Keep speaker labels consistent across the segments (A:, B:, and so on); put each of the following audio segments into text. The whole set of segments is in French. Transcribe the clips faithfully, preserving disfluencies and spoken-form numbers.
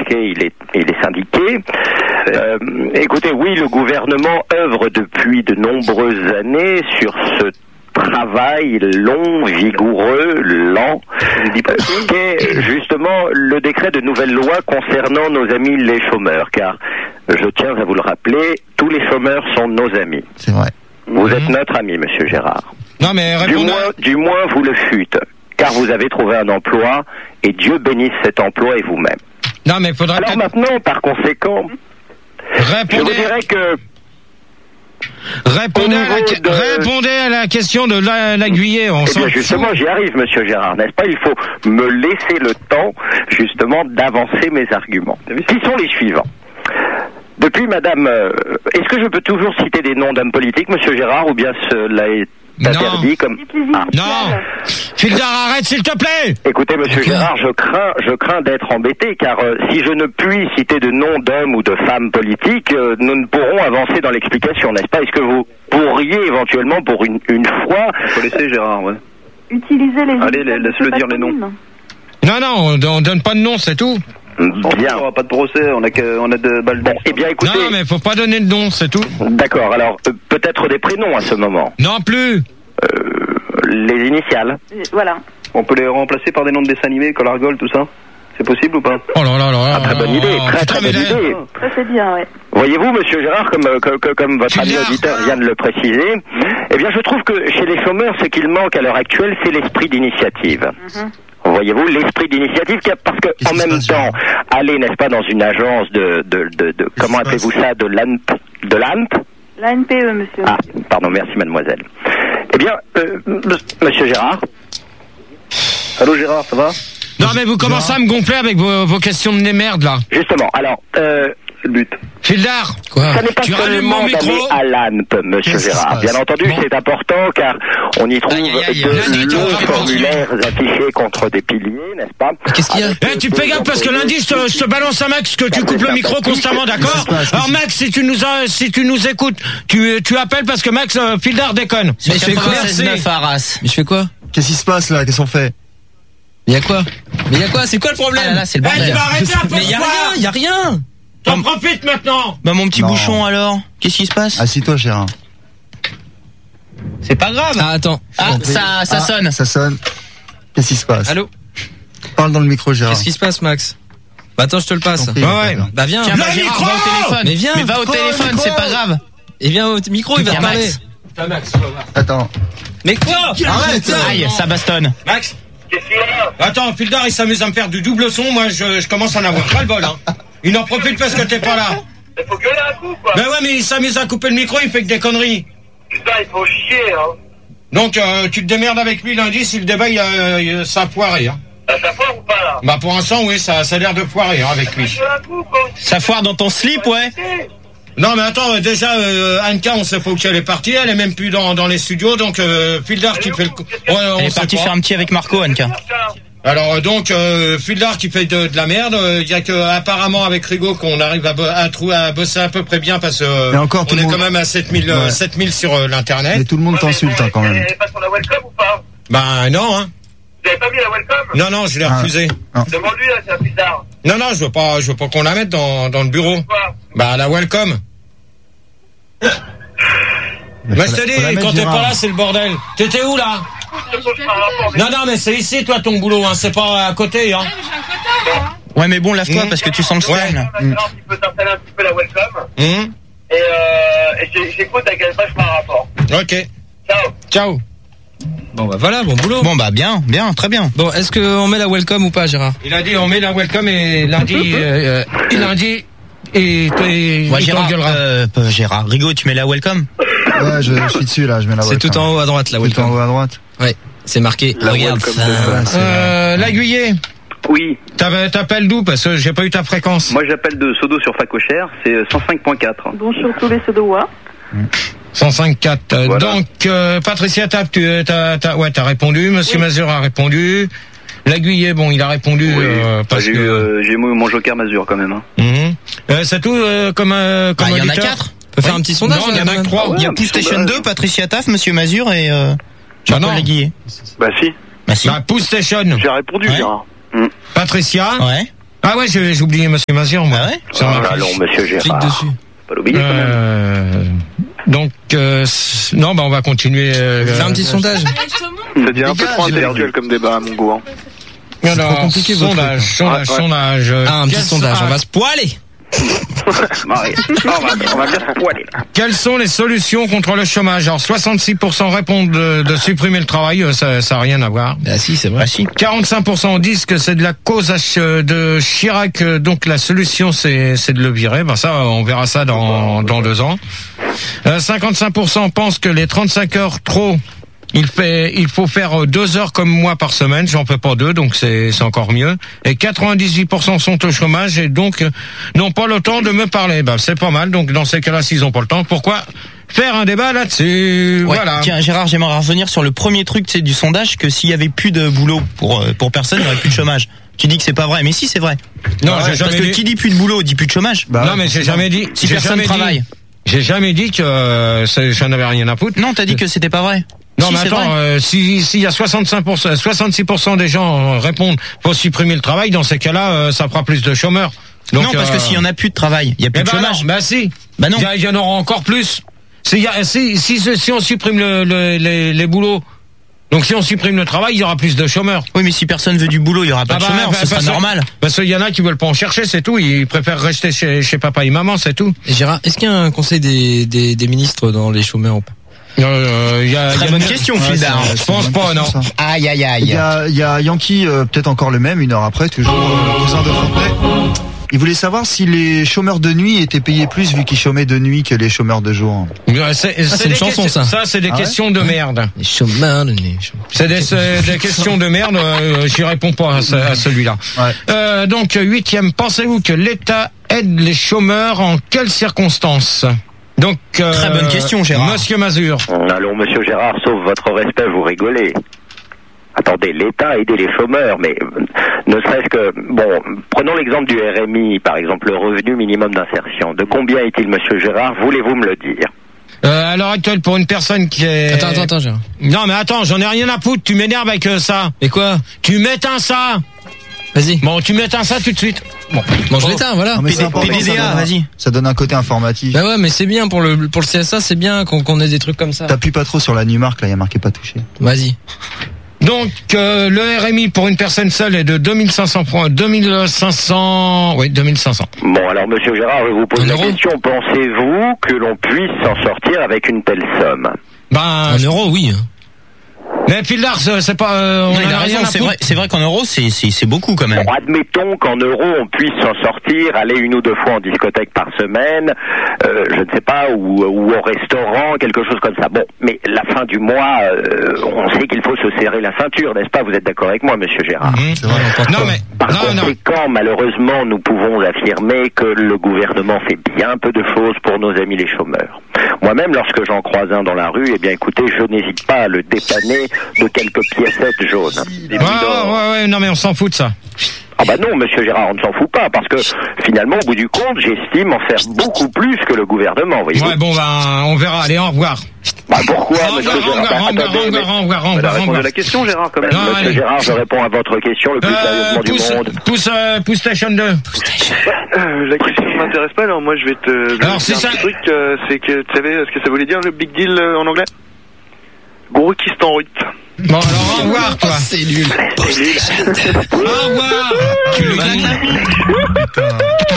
A: remarqué, il est, il est syndiqué. Euh, écoutez, oui, le gouvernement œuvre depuis de nombreuses années sur ce travail long, vigoureux, lent, qu'est justement le décret de nouvelle loi concernant nos amis les chômeurs, car je tiens à vous le rappeler, tous les chômeurs sont nos amis.
B: C'est vrai.
A: Vous
C: Mmh.
A: êtes notre ami, monsieur Gérard.
C: Non, mais
A: Du
C: répondez.
A: moins, du moins, vous le fûtes, car vous avez trouvé un emploi, et Dieu bénisse cet emploi et vous-même.
C: Non, mais faudrait
A: Alors
C: peut-être
A: maintenant, par conséquent, je vous
C: répondre.
A: dirais que
C: Répondez
A: Au
C: à, la,
A: niveau de-
C: répondez à la question de la- l'aiguillé. On
A: Eh
C: s'en
A: bien, justement,
C: fout.
A: j'y arrive, monsieur Gérard, n'est-ce pas? Il faut me laisser le temps, justement, d'avancer mes arguments. Qui sont les suivants? Depuis, madame, euh, est-ce que je peux toujours citer des noms d'hommes politiques, monsieur Gérard, ou bien cela est
C: Non.
A: interdit comme... Ah.
C: Non, Fildar, arrête s'il te plaît.
A: Écoutez, monsieur
C: Pourquoi
A: Gérard, je crains, je crains d'être embêté, car euh, si je ne puis citer de noms d'hommes ou de femmes politiques, euh, nous ne pourrons avancer dans l'explication, n'est-ce pas? Est-ce que vous pourriez éventuellement, pour une, une fois...
D: Il faut laisser Gérard, ouais.
E: Utiliser les...
D: Allez, les- laisse-le dire les noms.
C: Non, non, on, on donne pas de nom, c'est tout.
D: On
A: Bien.
D: n'aura pas de procès, on a, que, on a de balles
A: Bon, eh bien, écoutez...
C: Non, mais faut pas donner de nom, c'est tout.
A: D'accord, alors, euh, peut-être des prénoms à ce moment.
C: Non plus.
A: Euh, les initiales.
E: Voilà.
D: On peut les remplacer par des noms de dessins animés, Collargol, tout ça. C'est possible ou pas?
C: Oh là là là là.
A: Ah, très bonne
C: là
A: idée,
C: là.
A: très
C: Putain,
A: très
C: mais
A: bonne
C: là-
A: idée.
E: Ça c'est bien, ouais.
A: Voyez-vous, monsieur Gérard, comme, euh, comme, comme votre ami
C: Gérard.
A: auditeur vient de le préciser, eh bien, je trouve que chez les chômeurs, ce qu'il manque à l'heure actuelle, c'est l'esprit d'initiative.
E: Mhm.
A: Voyez-vous, l'esprit d'initiative, car- parce que
B: Qu'est-ce
A: en
B: qui se
A: même
B: passe,
A: temps, aller, n'est-ce pas, dans une agence de, de, de, de comment
B: qui se
A: appelez-vous ça, de l'A N P, de l'A N P?
E: La N P E, monsieur.
A: Ah, pardon, merci, mademoiselle. Eh bien, euh, m- monsieur Gérard,
D: Allô Gérard, ça va?
C: Non, mais vous commencez à me gonfler avec vos, vos questions de nez merde là.
A: justement, alors, euh,
D: C'est le but.
C: Fildar.
F: Quoi?
A: ça n'est pas
C: Tu rallumes
A: seulement
C: mon micro.
A: d'aller à l'A N P, monsieur
B: Qu'est-ce qui se
A: Gérard.
B: passe?
A: Bien entendu,
C: Bon.
A: c'est important car on y trouve
F: Aïe, aïe, aïe.
A: de
C: Lundi, tu
A: longs
C: vas
A: formulaires affichés contre des piliers, n'est-ce pas?
F: Qu'est-ce qu'il y a?
A: Avec,
C: Eh, tu
A: euh,
C: fais gaffe parce que lundi je te, je te balance un Max que tu coupes le micro constamment, d'accord?
B: Qu'est-ce qui se passe?
C: Alors Max, si tu nous as, si tu nous écoutes, tu, tu appelles parce que Max euh, Fildar déconne.
F: Mais je fais quoi?
C: Merci.
F: Arras. Mais je fais quoi?
B: Qu'est-ce qui se passe là? Qu'est-ce qu'on fait?
F: Mais y a quoi? Mais y a quoi? C'est quoi le problème? Ah là, là, c'est le
C: Eh,
F: bordel.
C: tu vas arrêter un peu
F: Mais y a
C: de voir.
F: rien, y a rien.
C: T'en profites maintenant.
F: Bah mon petit
B: Non.
F: bouchon alors, qu'est-ce qui se passe?
B: Assis-toi, Gérard.
F: C'est pas grave. Ah attends. Ah ça ça
B: Ah,
F: sonne.
B: Ça sonne. Qu'est-ce qui se passe?
G: Allô?
B: Parle dans le micro, Gérard.
G: Qu'est-ce qui se passe, Max? Bah attends, je te le passe.
B: Je t'en prie,
C: Ouais, ouais.
B: d'accord.
G: Bah viens.
F: Tiens,
C: Le
F: bah, Gérard,
C: micro
F: va au téléphone.
G: Mais viens.
F: Mais va au
B: Prends le
F: téléphone,
B: micro.
F: c'est pas grave.
G: Et viens au micro, il va te
F: Viens,
G: parler.
F: Max.
B: Attends.
G: Mais quoi?
B: Arrête!
F: Aïe, ça bastonne.
C: Max. Attends, Fildar, il s'amuse à me faire du double son. Moi, je, je commence à en avoir pas le bol, hein. Il en profite parce que t'es pas là.
H: Il faut gueuler un coup, quoi.
C: Ben ouais, mais il s'amuse à couper le micro, il fait que des conneries.
H: Putain, il faut chier, hein.
C: Donc, euh, tu te démerdes avec lui lundi si le débat, il, a- il- ça a foiré, hein.
H: Ça, ça foire ou pas, là?
C: Bah, pour l'instant, oui, ça, ça a l'air de foirer, hein, avec lui.
H: Gueule un coup, quoi.
F: Ça foire dans ton slip, ouais.
C: Non, mais attends, euh, déjà, euh, Anka, on sait pas où elle est partie, elle est même plus dans, dans les studios, donc, euh, Fildar qui fait le coup. Ouais, on
F: Elle est
C: sait
F: partie
C: pas.
F: faire un petit avec Marco, Anka.
C: Alors, euh, donc, euh, Fildar qui fait de, de la merde, il y a que, apparemment, avec Rigaud, qu'on arrive à, bo- à, trou- à bosser à peu près bien, parce que, euh,
B: Mais encore, tout
C: on
B: le
C: est
B: monde-
C: quand même à sept mille, euh,
B: Ouais.
C: sept mille sur euh, l'internet.
B: Mais tout le monde t'insulte hein, quand même.
H: Elle est pas sur la welcome ou pas?
C: Bah, non, hein.
H: Vous avez pas mis la welcome?
C: Non, non, je l'ai
B: Ah.
C: refusé.
H: Demande-lui, là, c'est un bizarre.
C: Non, non, je veux pas, je veux pas qu'on la mette dans, dans le bureau.
H: Quoi?
C: Bah, la welcome.
B: Mais
C: Bah,
B: faut
C: je te
B: la- faut la
C: dis,
B: mettre,
C: quand t'es
B: Gérard.
C: pas là, c'est le bordel. T'étais où, là?
H: Je pose par rapport, mais
C: Non, non, mais c'est ici, toi, ton boulot, hein. C'est pas à côté, hein.
F: Ouais, mais bon, lave-toi
C: Mmh.
F: parce que tu sens le
C: Ouais.
F: stern.
H: maintenant, tu peux t'installer un petit peu la welcome.
C: Hum.
H: Et, euh, et j'ai- j'écoute avec vachement un rapport.
C: Ok.
H: Ciao.
C: Ciao.
G: Bon bah voilà, bon boulot.
F: Bon bah bien, bien, très bien.
G: Bon, est-ce qu'on met la welcome ou pas, Gérard?
C: Il a dit, on met la welcome et lundi, euh, euh, et lundi, et, et,
F: Ouais,
C: il
F: Gérard,
C: t'engueulera.
F: euh, euh, Gérard, Rigaud, tu mets la welcome?
B: Ouais, je, je suis dessus là, je mets la
G: C'est
B: welcome.
G: tout en haut à droite, la
B: Tout en
G: welcome.
B: haut à droite.
G: Ouais, c'est marqué.
D: La
G: Regarde
D: welcome,
G: ça.
D: c'est-
B: Ouais, c'est-
C: Euh, l'aiguillé.
D: Oui,
C: T'appelles t'appelles d'où? Parce que j'ai pas eu ta fréquence.
D: moi j'appelle de Sodo sur Facochère, c'est cent cinq point quatre.
E: Bonjour tous les Sodois.
C: cent cinq virgule quatre. Euh,
D: Voilà.
C: Donc, euh, Patricia Tape, tu t'as, t'as, ouais, t'as répondu. Monsieur
E: Oui.
C: Mazur a répondu. L'aiguillé, bon, il a répondu.
D: Oui,
C: euh,
D: Bah,
C: parce
D: j'ai
C: que.
D: eu, euh, j'ai eu mon joker Mazur quand même. Hein.
C: Mhm. Euh, c'est tout euh, comme, euh, comme
F: Bah, il y en a
C: auditeur.
F: quatre.
G: On peut faire un petit sondage?
C: Non, il y en a que trois.
F: Il y a
D: un petit
F: PlayStation
D: sondage.
F: deux, Patricia Taff, Monsieur Mazur et euh,
C: Bah
F: Jean-Paul
C: non.
F: Léguillet.
D: Bah si,
F: Bah si.
C: Bah, Pouce Station.
D: j'ai répondu
F: Ouais.
D: Gérard.
C: Patricia.
F: Ouais.
C: Ah ouais, j'ai, j'ai oublié Monsieur Mazur, moi.
F: Ah ouais
C: Sur ma
A: Ah,
C: fiche.
A: allons, monsieur Gérard.
G: Clique dessus.
A: Pas l'oublier quand même.
C: Euh, donc, euh, c- non, bah on va continuer. Euh,
G: Fais un petit sondage.
D: Ça devient un peu trop intellectuel comme débat à mon goût. Hein.
C: Alors,
B: trop compliqué, votre
C: sondage,
B: truc.
C: sondage,
D: Ah, ouais.
C: sondage.
G: Ah, un petit
C: Quels-
G: sondage,
C: ah,
G: on va se poiler.
D: Marie. on, va, on va bien se poiler là.
C: Quelles sont les solutions contre le chômage? Alors, soixante-six pour cent répondent de, de supprimer le travail, euh, ça n'a rien à voir.
G: Bah si, c'est vrai.
F: Ah si.
C: quarante-cinq pour cent disent que c'est de la cause à Ch- de Chirac, euh, donc la solution c'est, c'est de le virer. Ben ça, on verra ça dans, dans deux ans. Euh, cinquante-cinq pour cent pensent que les trente-cinq heures trop, il fait, il faut faire euh, deux heures comme moi par semaine. J'en fais pas deux, donc c'est, c'est encore mieux. Et quatre-vingt-dix-huit pour cent sont au chômage et donc euh, n'ont pas le temps de me parler. Ben c'est pas mal. Donc dans ces cas-là, s'ils ont pas le temps, pourquoi faire un débat là-dessus?
F: Ouais,
C: Voilà.
F: Tiens, Gérard, j'aimerais revenir sur le premier truc, c'est du sondage, que s'il y avait plus de boulot pour euh, pour personne, il n'y aurait plus de chômage. Tu dis que c'est pas vrai, mais si c'est vrai.
C: Non,
F: Ouais,
C: j'ai
F: parce
C: jamais
F: que
C: dit.
F: qui dit plus de boulot dit plus de chômage.
B: Bah,
C: non, mais j'ai jamais dit.
F: Si
C: j'ai
F: personne
C: jamais dit-
F: travaille.
C: J'ai jamais dit que euh, c'est- j'en avais rien à foutre.
F: Non, t'as dit que c'était pas vrai.
C: Non,
F: Si,
C: mais
F: c'est
C: attends,
F: vrai.
C: euh, si s'il y a soixante-cinq pour cent, soixante-six pour cent des gens euh, répondent faut supprimer le travail, dans ces cas-là, euh, ça fera plus de chômeurs. Donc,
F: non, parce
C: euh,
F: que s'il y en a plus de travail, il y a plus
C: eh
F: de
C: ben
F: chômage.
C: non, bah si.
F: Bah non.
C: Il y, a- il y en aura encore plus. S'il y a- si, si, si on supprime le, le- les, les boulots, donc si on supprime le travail, il y aura plus de chômeurs.
F: Oui, mais si personne veut du boulot, il y aura pas
C: Ah
F: de
C: bah,
F: chômeurs,
C: bah,
F: ce sera
C: parce que-
F: normal.
C: Parce qu'il y en a qui veulent pas en chercher, c'est tout. Ils préfèrent rester chez, chez papa et maman, c'est tout.
G: Et Gérard, est-ce qu'il y a un conseil des, des, des ministres dans les chômeurs ou pas?
C: Euh, il y a,
F: Très
C: il y a
F: bonne
C: une-
F: question,
B: Ouais,
F: Fildar.
B: c'est-
C: Je pense
B: c'est une
C: pas,
B: bonne
C: non.
B: question, ça.
F: Aïe, aïe,
B: Il y
F: aïe.
B: a, il y a Yankee, euh, peut-être encore le même, une heure après, toujours euh, cousin de Fontenay. Il voulait savoir si les chômeurs de nuit étaient payés plus vu qu'ils chômaient de nuit que les chômeurs de jour.
C: Mais C'est,
G: c'est
C: des
G: une chanson,
C: questions-
G: ça.
C: Ça, c'est des
B: Ah ouais
C: questions de merde.
G: Les chômeurs, les chômeurs.
C: C'est des, c'est des questions de merde. Euh, j'y réponds pas à, ce- à celui-là.
B: Ouais.
C: Euh, donc huitième, pensez-vous que l'État aide les chômeurs en quelles circonstances? Donc euh,
F: Très bonne question, Gérard.
C: Monsieur Mazur.
A: Allons, monsieur Gérard, sauf votre respect, vous rigolez. Attendez, l'État a aidé les chômeurs, mais euh, ne serait-ce que... Bon, prenons l'exemple du R M I, par exemple, le revenu minimum d'insertion. De combien est-il, monsieur Gérard? Voulez-vous me le dire?
C: Euh, à l'heure actuelle, pour une personne qui est...
G: Attends, attends, attends, Gérard.
C: Non, mais attends, j'en ai rien à foutre. Tu m'énerves avec euh, ça.
G: Et quoi?
C: Tu m'éteins ça.
G: Vas-y.
C: Bon, tu m'éteins ça tout de suite. Bon.
G: Mange
C: Bon.
G: l'état, voilà.
B: Non, mais c'est important,
F: P D D A,
B: ça donne un-
F: vas-y.
B: Ça donne un côté informatif.
G: Bah ouais, mais c'est bien pour le, pour le C S A, c'est bien qu'on, qu'on ait des trucs comme ça.
B: T'appuies pas trop sur la Numark, là, il y a marqué pas touché.
G: Vas-y.
C: Donc, euh, le R M I pour une personne seule est de deux mille cinq cents francs, deux mille cinq cents, oui, deux mille cinq cents.
A: Bon, alors, monsieur Gérard, je vous pose
G: Un
A: la
G: euro
A: question. Pensez-vous que l'on puisse s'en sortir avec une telle somme?
C: Ben,
G: Un euro, oui.
C: mais Pildar, c'est c'est pas, euh, on
F: Non,
C: en
F: il
C: a
F: a
C: rien
F: raison,
C: à
F: c'est
C: foutre.
F: vrai, c'est vrai qu'en euros, c'est, c'est, c'est beaucoup quand même.
A: Bon, admettons qu'en euros, on puisse s'en sortir, aller une ou deux fois en discothèque par semaine, euh, je ne sais pas, ou, ou au restaurant, quelque chose comme ça. Bon, mais la fin du mois, euh, on sait qu'il faut se serrer la ceinture, n'est-ce pas? Vous êtes d'accord avec moi, monsieur Gérard?
C: Mhm.
B: C'est vrai.
C: Non, mais,
A: Par
C: non, non.
A: conséquent, malheureusement, nous pouvons affirmer que le gouvernement fait bien peu de choses pour nos amis les chômeurs. Moi-même, lorsque j'en croise un dans la rue, eh bien, écoutez, je n'hésite pas à le dépanner de quelques piécettes jaunes. Des
C: Ouais,
A: louis d'or.
C: ouais, ouais, ouais, non, mais on s'en fout de ça.
A: Ah bah non, monsieur Gérard, on ne s'en fout pas, parce que finalement, au bout du compte, j'estime en faire beaucoup plus que le gouvernement, voyez-vous.
C: Ouais, bon, ben, on verra. Allez, au revoir.
A: Bah pourquoi,
C: Au
A: monsieur
C: revoir, au
A: Gérard?
C: revoir, au
A: Bah,
C: revoir,
A: attendez,
C: au
A: mais-
C: revoir, au revoir, au
D: Elle a
C: revoir, au
D: répondu à
C: revoir.
D: la question, Gérard, quand même.
C: Non,
A: Monsieur
C: allez.
A: Gérard, je réponds à votre question le plus
C: Euh,
A: sérieusement du
C: pousse,
A: monde.
C: pousse, euh, pousse Station deux.
D: Euh, la question ne m'intéresse pas, alors moi je vais te je vais
C: Alors,
D: te
C: c'est
D: dire un
C: ça.
D: petit truc, euh, c'est que tu savais ce que ça voulait dire le big deal euh, en anglais? Gros Rite.
C: Bon, alors, au revoir, toi.
G: C'est nul.
C: Au revoir.
F: Tu le claques là?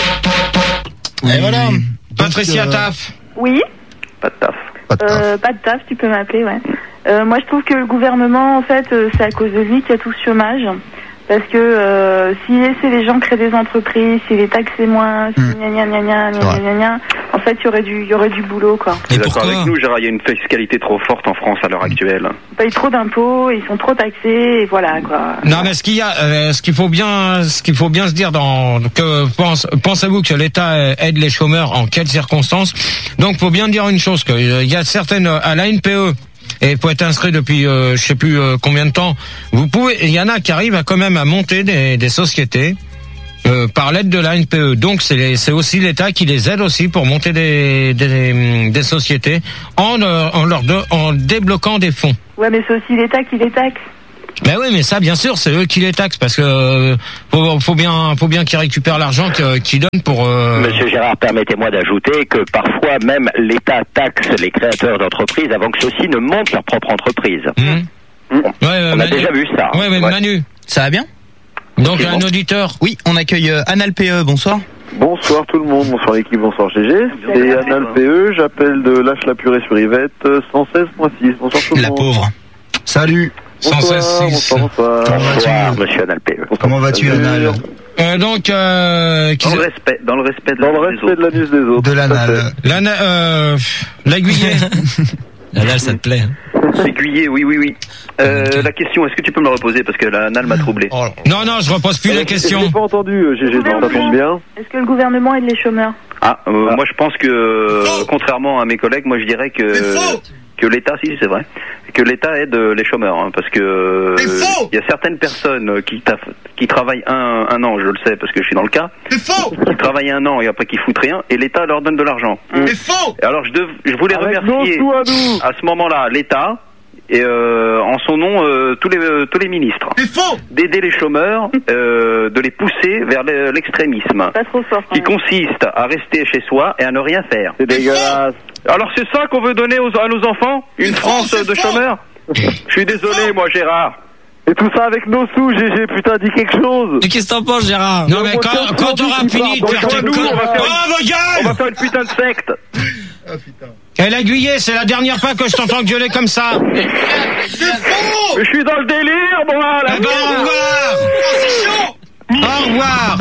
B: Et
G: voilà.
C: Patricia
B: euh,
C: Taff.
E: Oui,
D: Pas de taf.
B: Pas de taf.
E: euh, pas de taf, tu peux m'appeler, ouais. Euh, moi, je trouve que le gouvernement, en fait, euh, c'est à cause de lui qu'il y a tout ce chômage. Parce que euh, s'il laissait les gens créer des entreprises, s'il les taxait moins, si
B: Hmm.
E: gna gna gna gna gna
B: Ouais.
E: gna gna, en fait, il y aurait du, il y aurait du boulot, quoi.
G: Et
D: D'accord
G: pourquoi?
D: avec nous, Gérard, il y a une fiscalité trop forte en France à l'heure actuelle.
E: Ils payent trop d'impôts, ils sont trop taxés, et voilà, quoi.
C: Non, mais ce qu'il y a, euh, ce qu'il faut bien, ce qu'il faut bien se dire dans, que pense, pensez-vous que l'État euh, aide les chômeurs en quelles circonstances? Donc, faut bien dire une chose, que euh, il y a certaines, à la N P E, et faut être inscrit depuis, euh, je sais plus euh, combien de temps. Vous pouvez, il y en a qui arrivent à quand même à monter des, des sociétés. Euh, par l'aide de la N P E. Donc c'est les- c'est aussi l'État qui les aide aussi pour monter des, des, des sociétés en, leur- en leur de- en débloquant des fonds.
E: Ouais, mais c'est aussi l'État qui les taxe.
C: Ben oui, mais ça, bien sûr, c'est eux qui les taxent parce que euh, faut, faut bien, faut bien qu'ils récupèrent l'argent que, qu'ils donnent pour. Euh...
A: Monsieur Gérard, permettez-moi d'ajouter que parfois même l'État taxe les créateurs d'entreprises avant que ceux-ci ne montent leur propre entreprise.
C: Mmh. Mmh.
A: On,
C: ouais, euh,
A: on
C: Manu...
A: a déjà vu ça.
C: Ouais, mais
A: ouais.
C: Manu,
F: ça va bien?
C: Donc un auditeur.
F: Oui, on accueille euh, Anal P E. Bonsoir.
I: Bonsoir tout le monde, bonsoir l'équipe, bonsoir G G. C'est Anal P E, j'appelle de Lâche la purée sur Yvette, cent seize point six. Bonsoir tout le
F: la
I: monde.
F: La pauvre.
B: Salut.
I: Bonsoir,
C: cent seize six.
I: bonsoir, bonsoir.
A: Bonsoir, bonsoir monsieur Anal P E.
B: Comment vas-tu, Anal?
C: Euh, donc, euh,
J: dans, le respect, dans le respect de
I: dans
J: la
I: le respect de l'anus des autres.
B: De l'anal.
C: L'ana, euh, l'aiguillet.
G: L'anal, ça te plaît.
J: L'aiguillet, oui, oui, oui. Euh, la question, est-ce que tu peux me la reposer parce que l'anal m'a troublé.
C: Oh, non, non, je repose plus
I: euh,
C: la question.
I: J'ai pas entendu, G G, donc ça tombe bien.
E: Est-ce que le gouvernement aide les chômeurs?
J: Ah, euh, ah, moi je pense que, euh, contrairement à mes collègues, moi je dirais que que l'État, si c'est vrai, que l'État aide les chômeurs, hein, parce que il y a certaines personnes qui qui travaillent un un an, je le sais parce que je suis dans le cas, qui travaillent un an et après qui foutent rien, et l'État leur donne de l'argent.
I: C'est faux.
J: Et alors je dev, je voulais
I: Avec
J: remercier
I: à,
J: à ce moment-là l'État. Et euh, en son nom, euh, tous les euh, tous les ministres, d'aider les chômeurs, euh, de les pousser vers l'extrémisme,
E: pas trop fort,
J: qui consiste à rester chez soi et à ne rien faire.
I: C'est dégueulasse.
J: Alors c'est ça qu'on veut donner aux, à nos enfants, une France de chômeurs. Je suis désolé, moi, Gérard.
I: Et tout ça avec nos sous, G G, putain, dis quelque chose.
G: Mais qu'est-ce que t'en penses, Gérard?
C: Non, mais quand, quand t'auras fini de faire tes
J: nous, on va faire
C: oh,
J: une, on va faire une putain de secte.
I: Ah, putain.
C: Et l'aiguillet, c'est la dernière fois que je t'entends gueuler comme ça.
I: C'est faux.
J: Je suis dans le délire, moi, là.
C: Eh ben, au revoir.
I: C'est chaud.
C: Au revoir.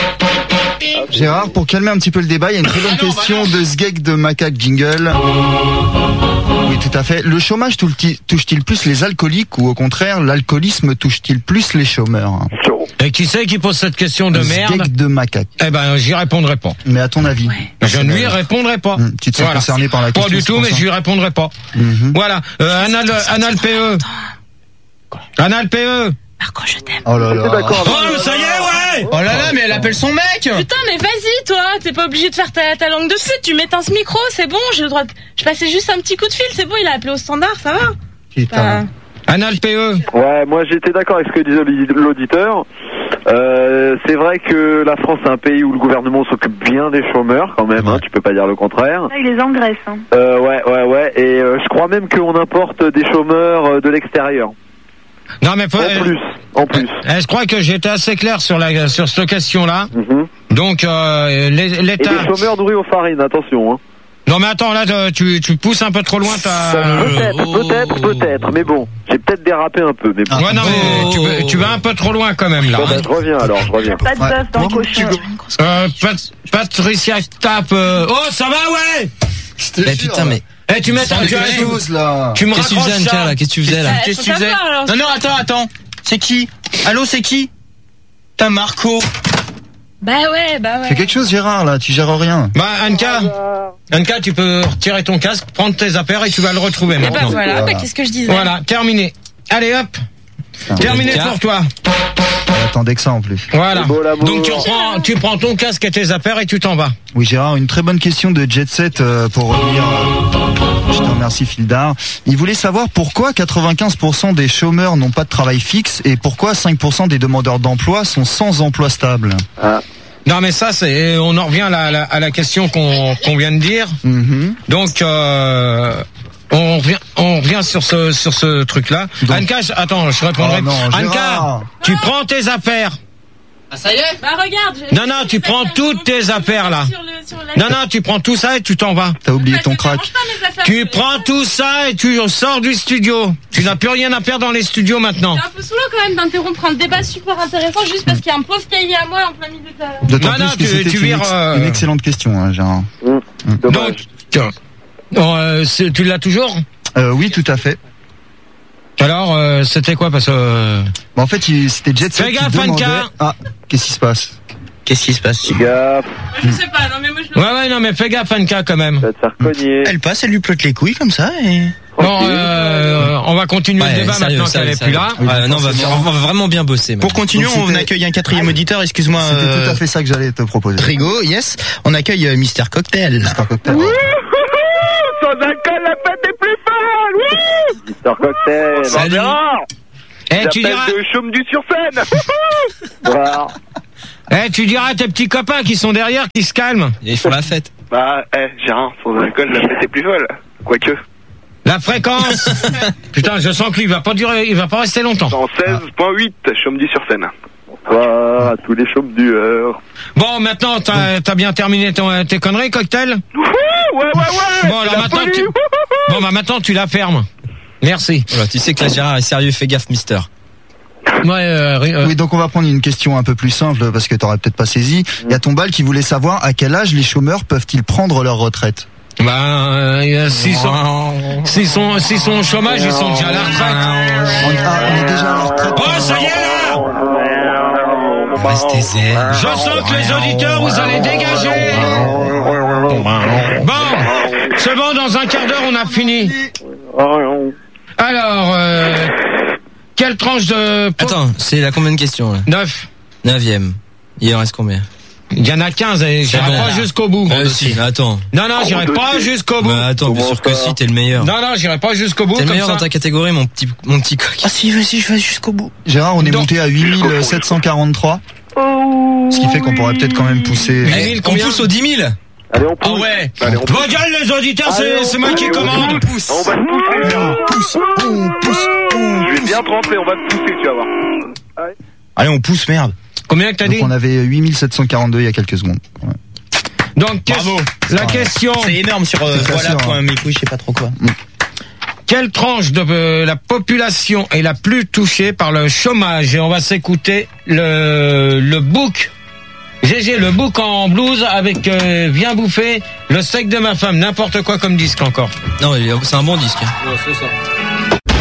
B: Gérard, pour calmer un petit peu le débat, il y a une très bonne question de Sgeg de Macaque Jingle. Oui, tout à fait. Le chômage touche-t-il plus les alcooliques ou au contraire, l'alcoolisme touche-t-il plus les chômeurs?
C: Et qui c'est qui pose cette question de merde?
B: Sgeg de Macaque.
C: Eh ben, j'y répondrai pas.
B: Mais à ton avis?
C: Je ne lui répondrai pas.
B: Mmh, tu te sens
C: voilà.
B: concerné par la question?
C: Pas du tout, mais je lui répondrai pas. Mmh. Voilà. Euh, Anal, Anal P E. Anal P E.
K: Marco, je t'aime.
B: Oh là là.
C: Oh, ça y est, ouais.
F: Oh là là, mais elle appelle son mec.
K: Putain, mais vas-y, toi. T'es pas obligé de faire ta, ta langue de pute. Tu m'éteins ce micro, c'est bon. J'ai le droit de... Je passais juste un petit coup de fil, c'est bon. Il a appelé au standard, ça va.
B: Putain.
K: Bah...
C: Anal P E.
I: Ouais, moi j'étais d'accord avec ce que disait l'auditeur. Euh, c'est vrai que la France est un pays où le gouvernement s'occupe bien des chômeurs quand même, hein, tu peux pas dire le contraire.
E: Là, il les engraisse. Hein.
I: Euh, ouais, ouais, ouais, et euh, je crois même qu'on importe des chômeurs euh, de l'extérieur.
C: Non mais faut,
I: en plus, en plus.
C: Euh, je crois que j'étais assez clair sur la sur cette question-là.
I: Mm-hmm.
C: Donc euh, l'État.
I: Et des chômeurs nourris aux farines, attention. Hein.
C: Non mais attends, là tu tu pousses un peu trop loin ta.
I: Peut-être, oh. peut-être, peut-être, mais bon, j'ai peut-être dérapé un peu, mais bon.
C: Ouais non mais tu, vas, tu vas un peu trop loin quand même là.
I: Bon, ben, je reviens alors, je reviens.
E: Pas de bœuf dans le cochon.
C: Euh, Pat, Patricia tape. Euh... Oh ça va ouais.
G: Mais putain mais.
C: Eh, tu mets ta
B: chose là.
C: Tu me
G: Qu'est-ce que tu faisais, Anka, là? Qu'est-ce que tu faisais, là?
F: Qu'est-ce que tu faisais? Non, non, attends, attends. C'est qui? Allô, c'est qui? T'as Marco.
K: Bah ouais, bah ouais.
B: Fais quelque chose, Gérard, là. Tu gères rien.
C: Bah, Anka. Anka, tu peux retirer ton casque, prendre tes affaires et tu vas le retrouver maintenant.
K: Et bah voilà, voilà. Bah qu'est-ce que je disais?
C: Voilà, terminé. Allez, hop. Putain, terminé pour toi.
B: Attendez que ça en plus.
C: Voilà. Beau, donc tu prends, tu prends ton casque et tes affaires et tu t'en vas.
B: Oui, Gérard, une très bonne question de Jet Set euh, pour revenir. Euh, je te remercie, Fildar. Il voulait savoir pourquoi quatre-vingt-quinze pour cent des chômeurs n'ont pas de travail fixe et pourquoi cinq pour cent des demandeurs d'emploi sont sans emploi stable.
I: Ah.
C: Non mais ça c'est, on en revient à la, à la, à la question qu'on qu'on vient de dire.
B: Mm-hmm.
C: Donc euh, on revient, on revient sur ce sur ce truc-là. Donc... Anka, je, attends, je répondrai.
B: Oh non,
C: Anka, tu prends tes affaires.
K: Ah ça y est. Bah regarde.
C: Non non, tu prends toutes tes affaires là. Sur le, sur non non, tu prends tout ça et tu t'en vas.
B: T'as oublié ton crack.
C: Tu prends tout ça et tu sors du studio. Tu n'as plus rien à faire dans les studios maintenant.
K: C'est un peu saoulant quand même d'interrompre un débat super intéressant juste parce qu'il y a un pauvre cahier à moi en plein milieu de ta...
B: D'autant plus que c'était une, ex euh... une excellente question, hein, Gérard.
I: Mmh, mmh.
C: Donc, bon, euh, tu l'as toujours?
B: euh, Oui, tout à fait.
C: Alors, euh, c'était quoi parce que euh...
B: bon, en fait, c'était Jet Set qui demandait... Ah, qu'est-ce qui se passe?
F: Qu'est-ce qui se passe?
I: Fais gaffe.
K: Je sais pas, non mais moi je...
C: Ouais, ouais, non mais fais gaffe, Anka, quand même.
I: Ça va te faire cogner.
F: Elle passe, elle lui plotte les couilles comme ça et...
C: Bon, euh, on va continuer
G: ouais,
C: le débat
G: sérieux,
C: maintenant
G: sérieux,
C: qu'elle est plus là.
G: Ouais, non, on va, on va vraiment bien bosser.
F: Pour continuer, on accueille un quatrième auditeur, excuse-moi.
B: C'était
F: euh...
B: tout à fait ça que j'allais te proposer.
F: Rigo, yes. On accueille euh, Mister Cocktail.
B: Mister Cocktail.
I: Ouais. Son alcool, la fête est plus folle. Mister Cocktail.
G: Salut.
C: Eh, tu diras...
D: de chaume du sur scène.
I: Voilà.
C: Eh, tu diras à tes petits copains qui sont derrière qui se calment.
G: Et ils font la fête.
D: Bah, eh, Gérard, sans alcool, la fête est plus folle. Quoique.
C: La fréquence. Putain, je sens qu'il va pas durer, il va pas rester longtemps.
D: En seize virgule huit, chaume du sur scène.
I: Bonsoir à tous les chaumes du heure.
C: Bon, maintenant, t'as, t'as bien terminé ton, tes conneries, Cocktail?
D: Ouais, ouais, ouais.
C: Bon, alors maintenant, tu... bon, bah, maintenant, tu la fermes. Merci.
G: Voilà, tu sais que là, Gérard est sérieux, fais gaffe, mister.
C: Ouais, euh, euh...
B: Oui, donc on va prendre une question un peu plus simple parce que t'aurais peut-être pas saisi. Il y a Tombal qui voulait savoir à quel âge les chômeurs peuvent-ils prendre leur retraite.
C: Bah, euh, s'ils sont, s'ils sont, s'ils sont au chômage, ils sont déjà à la retraite.
B: On, ah, on est déjà à la retraite.
C: Oh, ça y est là!
G: Restez zen.
C: Je sens que les auditeurs, vous allez dégager. Bon, c'est bon, dans un quart d'heure, on a fini. Alors, euh, quelle tranche de...
G: Attends, c'est la combien de questions là?
C: Neuf.
G: Neuvième. Il en reste combien?
C: Il y en a quinze et j'irai
G: bon.
C: pas jusqu'au bout.
G: Euh, si, attends.
C: Non, non, j'irai pas jusqu'au bout.
G: Bah attends, bien sûr que si, t'es le meilleur.
C: Non, non, j'irai pas jusqu'au bout.
G: T'es le
C: comme
G: meilleur
C: ça.
G: dans ta catégorie, mon petit, mon petit coq.
F: Ah si, vas-y, je vais jusqu'au bout.
B: Gérard, on est
C: Donc-
B: monté à huit mille sept cent quarante-trois.
E: Oh,
B: Ce qui fait qu'on pourrait peut-être quand même pousser.
C: Mais-
G: Eh, on
C: combien
G: pousse aux dix mille.
I: Allez, on pousse.
C: Ah ouais.
D: Allez, on
C: Vos gueules, les auditeurs, c'est, c'est moi qui commande.
G: pousse.
D: On va te pousser.
B: On pousse, on pousse, on
D: Je vais bien te rentrer, on va te pousser, tu vas voir.
F: Allez, on pousse, merde.
C: Combien que t'as
B: Donc
C: dit?
B: on avait huit mille sept cent quarante-deux il y a quelques secondes. Ouais.
C: Donc, qu'est-
F: Bravo.
C: la question,
F: C'est énorme sur euh,
B: C'est
F: voilà
B: sûr,
F: point
B: hein.
F: mes couilles, je sais pas trop quoi.
C: quelle tranche de euh, la population est la plus touchée par le chômage? Et on va s'écouter le, le book. G G, le book en blues avec euh, Viens bouffer le steak de ma femme. N'importe quoi comme disque encore.
G: Non, il est- c'est un bon disque. hein.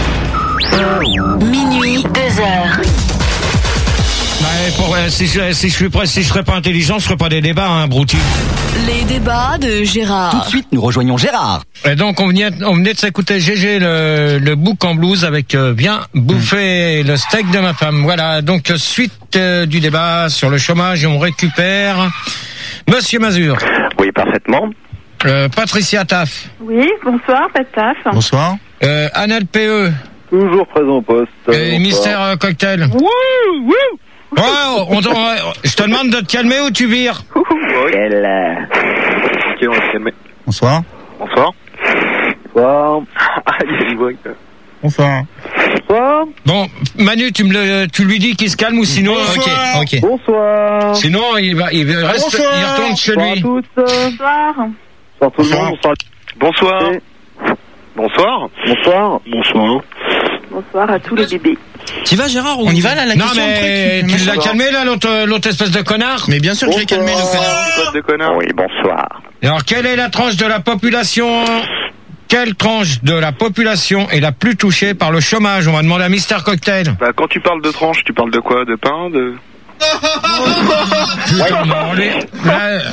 L: Minuit, deux heures.
C: Bah, pour, euh, si, je, si je suis prêt, si je serais pas intelligent, je ferais pas des débats, hein, brouti.
L: Les débats de Gérard.
M: Tout de suite, nous rejoignons Gérard.
C: Et donc, on venait, on venait de s'écouter G G, le, le book en blues avec euh, Viens bouffer le steak de ma femme. Voilà, donc suite euh, du débat sur le chômage, et on récupère Monsieur Mazur.
A: Oui, parfaitement.
C: Euh, Patricia Taff.
E: Oui, bonsoir, pas de taf.
B: Bonsoir.
C: Euh, Anna P E.
I: Toujours présent au poste.
C: Et
I: Bonsoir.
C: Mister euh, Cocktail.
D: Wouh, wouh.
C: Oh, on, on- je te demande de te calmer ou tu vires.
A: Quelle, euh,
D: Ok, on va se calmer.
B: Bonsoir.
D: Bonsoir.
I: Bonsoir.
D: Ah, il y a du bruit.
B: Bonsoir.
I: Bonsoir.
C: Bon, Manu, tu me le, tu lui dis qu'il se calme ou sinon.
G: Ok, ok.
I: Bonsoir.
C: Sinon, il va, il reste,
B: Bonsoir.
C: il retourne chez
I: Bonsoir à
C: lui.
I: tous.
E: Bonsoir.
I: Bonsoir tout le monde. Bonsoir.
D: Bonsoir. Bonsoir.
I: Bonsoir.
D: Bonsoir.
E: Bonsoir à tous les bébés.
G: Tu vas, Gérard, ou...
F: On y va là, la
C: Non,
F: question
C: mais
F: le truc
C: tu l'as calmé là, l'autre, l'autre espèce de connard.
F: Mais bien sûr que je l'ai calmé le connard.
D: Code de connard.
A: Oui, bonsoir.
C: Alors, quelle est la tranche de la population? Quelle tranche de la population est la plus touchée par le chômage? On va demander à Mister Cocktail.
D: Bah, quand tu parles de tranche, tu parles de quoi? De pain? De...
C: Putain, mais on est- là,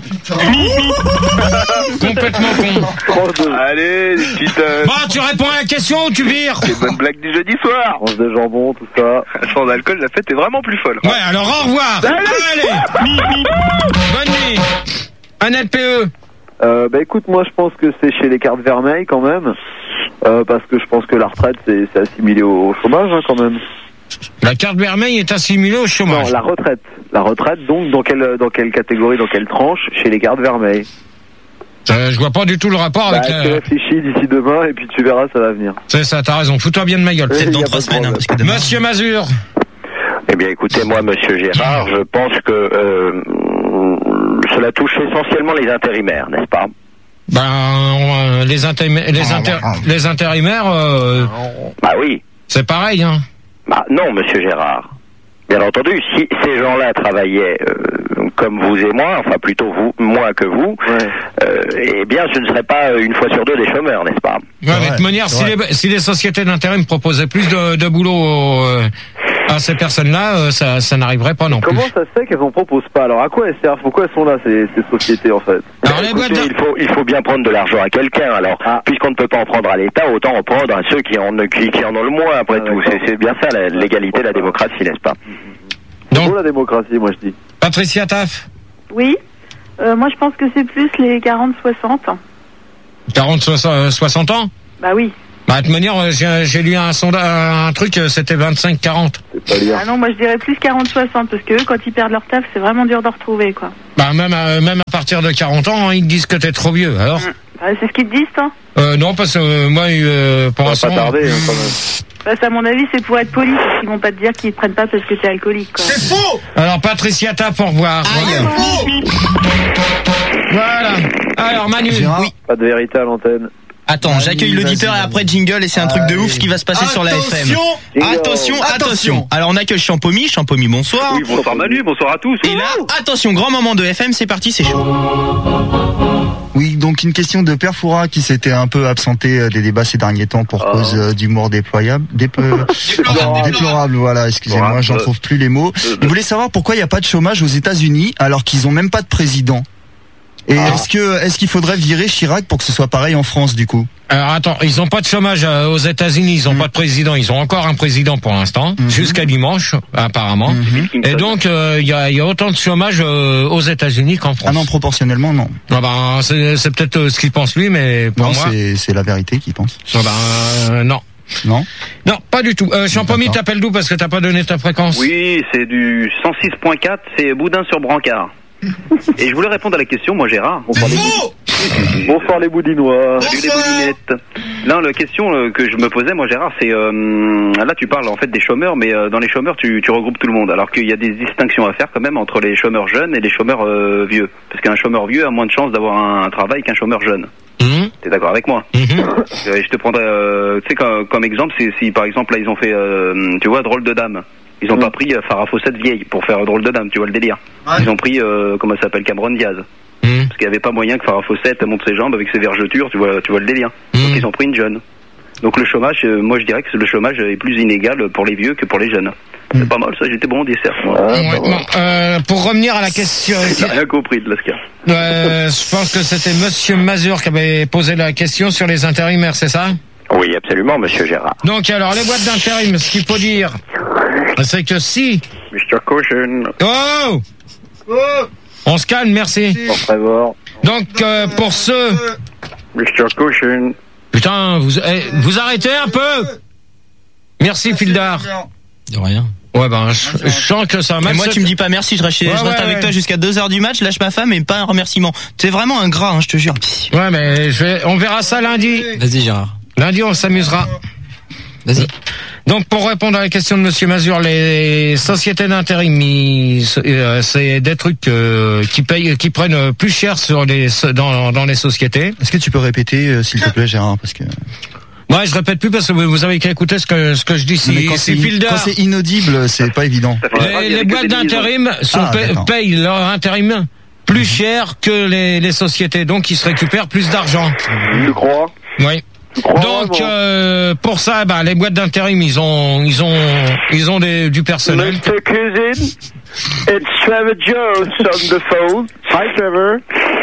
C: complètement con.
D: Allez, des petites, euh,
C: Bon, tu réponds à la question ou tu vires?
D: des bonnes blagues du jeudi soir.
I: Tranche de jambon, tout ça.
D: Sans alcool, la fête est vraiment plus folle.
C: Ouais, alors au revoir. Allez, bonne nuit. Un L P E.
I: Euh, bah écoute, moi je pense que c'est chez les cartes vermeilles quand même. Euh, parce que je pense que la retraite c'est c'est assimilé au, au chômage hein, quand même.
C: La carte vermeille est assimilée au chômage.
I: Non, la retraite. La retraite, donc dans quelle dans quelle catégorie, dans quelle tranche? Chez les cartes vermeilles.
C: Euh, je vois pas du tout le rapport
I: Bah,
C: avec.
I: tu
C: Euh...
I: réfléchis d'ici demain et puis tu verras, ça va venir.
C: C'est ça, t'as raison. Fous-toi bien de ma gueule.
I: Peut-être dans
F: trois semaines, hein, parce que demain...
C: Monsieur Mazur.
A: Eh bien, écoutez, moi, Monsieur Gérard, je pense que euh, cela touche essentiellement les intérimaires, n'est-ce pas?
C: Ben, euh, les, intérim- les, inter- les intérimaires, euh,
A: Bah oui.
C: c'est pareil, hein.
A: Bah non, Monsieur Gérard. Bien entendu, si ces gens-là travaillaient euh, comme vous et moi, enfin plutôt vous, moins que vous, euh, eh bien, ce ne serait pas une fois sur deux des chômeurs, n'est-ce pas?
C: Ouais, mais de toute manière, si les, si les sociétés d'intérim proposaient plus de, de boulot euh, à ces personnes-là, euh, ça, ça n'arriverait pas non plus.
I: Comment ça se fait qu'elles en proposent pas? Alors à quoi elles servent? Pourquoi elles sont là ces, ces sociétés en fait?
C: Alors, les boîtes
A: Écoutez, il faut il faut bien prendre de l'argent à quelqu'un. Alors,
I: Ah.
A: puisqu'on ne peut pas en prendre à l'État, autant en prendre à ceux qui en qui, qui en ont le moins. Après
I: Ah,
A: tout,
I: d'accord.
A: c'est c'est bien ça la- l'égalité, la démocratie, n'est-ce pas?
I: C'est
C: Donc,
I: beau la démocratie, moi je dis.
C: Patricia Taff,
E: Oui. Euh, moi, je pense que c'est plus les quarante soixante.
C: quarante, soixante ans?
E: Bah oui.
C: Bah, de toute manière, j'ai, j'ai lu un sondage, un truc, c'était vingt-cinq quarante.
E: Ah non, moi je dirais plus quarante soixante, parce que eux, quand ils perdent leur taf, c'est vraiment dur de retrouver, quoi.
C: Bah, même à, même à partir de quarante ans, hein, ils te disent que t'es trop vieux, alors.
E: Mmh. Bah, c'est ce qu'ils te disent, toi.
C: Euh, non, parce que euh, moi, euh, pour l'instant.
I: Pas tarder, hein, quand même.
E: Bah, à mon avis, c'est pour être poli, parce qu'ils vont pas te dire qu'ils te prennent pas parce que t'es alcoolique, quoi.
N: C'est faux.
C: Alors, Patricia Taff, au revoir.
N: Aïe.
C: Voilà. Alors, Manu.
F: Oui.
I: Pas de vérité à l'antenne.
F: Attends,
B: Manu,
F: j'accueille l'auditeur
B: vas-y,
F: et après jingle et c'est un truc de ouf ce qui va se passer sur la F M. Attention, attention. Alors on accueille Champomy, Champomy, bonsoir.
J: Oui, bonsoir Manu, bonsoir à tous.
F: Et là, attention, grand moment de F M, c'est parti, c'est chaud.
B: Oui, donc une question de Père Foura qui s'était un peu absenté euh, des débats ces derniers temps pour
J: Oh.
B: cause euh, d'humour déployable, dép-
N: Déplorable.
B: déplorable, voilà, excusez-moi,
J: Déplorable.
B: j'en trouve plus les mots. Il voulait savoir pourquoi il n'y a pas de chômage aux États-Unis alors qu'ils ont même pas de président. Et
C: Ah.
B: est-ce que est-ce qu'il faudrait virer Chirac pour que ce soit pareil en France du coup?
C: Alors attends, ils ont pas de chômage euh, aux États-Unis, ils ont
B: Mm.
C: pas de président, ils ont encore un président pour l'instant,
B: Mhm.
C: jusqu'à dimanche apparemment.
B: Mhm.
C: Et donc euh, il y, a, il y a autant de chômage euh, aux États-Unis qu'en France.
B: Ah non, proportionnellement non.
C: Ah ben, c'est, c'est peut-être euh, ce qu'il pense lui, mais pour
B: Non,
C: moi,
B: c'est c'est la vérité qu'il pense.
C: ah ben, euh, non.
B: Non.
C: Non, pas du tout. Euh, Champomy,
B: D'accord.
C: t'appelles d'où parce que t'as pas donné ta fréquence?
J: Oui, c'est du cent six point quatre, c'est Boudin sur Brancard. Et je voulais répondre à la question, moi Gérard.
I: Bonsoir les,
N: Faux.
I: Bonsoir les boudinois.
J: Salut les
N: Bonsoir.
J: boudinettes. Non, la question euh, que je me posais, moi Gérard, c'est euh, là tu parles en fait des chômeurs, mais euh, dans les chômeurs tu, tu regroupes tout le monde, alors qu'il y a des distinctions à faire quand même entre les chômeurs jeunes et les chômeurs euh, vieux, parce qu'un chômeur vieux a moins de chances d'avoir un, un travail qu'un chômeur jeune.
C: Mhm.
J: T'es d'accord avec moi?
C: Mhm.
J: Euh, Je te prendrais, euh, tu sais, comme, comme exemple, c'est si par exemple là ils ont fait, euh, tu vois, Drôle de Dame. Ils ont pas pris euh, Farah Fawcett vieille pour faire Drôle de Dame, tu vois le délire. Ils ont pris, euh, comment ça s'appelle, Cameron Diaz.
C: Mhm.
J: Parce qu'il n'y avait pas moyen que Farah Fawcett monte ses jambes avec ses vergetures, tu vois, tu vois le délire.
C: Mhm.
J: Donc ils ont pris une jeune. Donc le chômage, euh, moi je dirais que le chômage est plus inégal pour les vieux que pour les jeunes. C'est pas mal ça, j'étais bon au dessert. Moi.
C: Ouais, bon, euh, pour revenir à la question,
J: J'ai rien compris de l'Ascar.
C: euh, je pense que c'était Monsieur Mazur qui avait posé la question sur les intérimaires, c'est ça?
A: Oui, absolument, monsieur Gérard.
C: Donc alors les boîtes d'intérim, ce qu'il faut dire, c'est que si.
J: mister Caution.
C: Oh, on se calme, merci.
I: Trevor.
C: Donc euh, pour ceux,
J: mister Caution.
C: putain, vous eh, vous arrêtez un peu. Merci Fildar.
G: De rien.
C: Ouais ben, je, je sens que ça.
F: Et moi tu me dis pas merci, je reste,
C: Ouais,
F: je reste
C: ouais,
F: avec
C: ouais.
F: toi jusqu'à deux heures du match, lâche ma femme et pas un remerciement. C'est vraiment un gras, hein, je te jure.
C: Ouais mais je vais, on verra ça lundi.
G: Vas-y Gérard.
C: Lundi on s'amusera.
G: Vas-y.
C: Donc pour répondre à la question de Monsieur Mazur, les sociétés d'intérim, ils- euh, c'est des trucs euh, qui payent, qui prennent plus cher sur les dans, dans les sociétés.
B: Est-ce que tu peux répéter euh, s'il te plaît Gérard parce que
C: Ouais, je répète plus parce que vous vous avez qu'à écouter ce que ce que je dis.
B: Non, mais
C: Si,
B: quand
C: si
B: c'est
C: Fildar,
B: quand c'est inaudible, c'est pas évident.
C: les, les boîtes d'intérim sont
B: Ah,
C: paye-
B: d'accord.
C: payent leur intérim plus cher que les, les sociétés, donc ils se récupèrent plus d'argent.
I: Tu crois?
C: Oui.
I: Tu crois
C: Donc
I: vraiment
C: euh, pour ça, bah, les boîtes d'intérim, ils ont ils ont ils ont des, du personnel.
A: mister Cousin, it's Trevor Jones on the phone. Hi Trevor.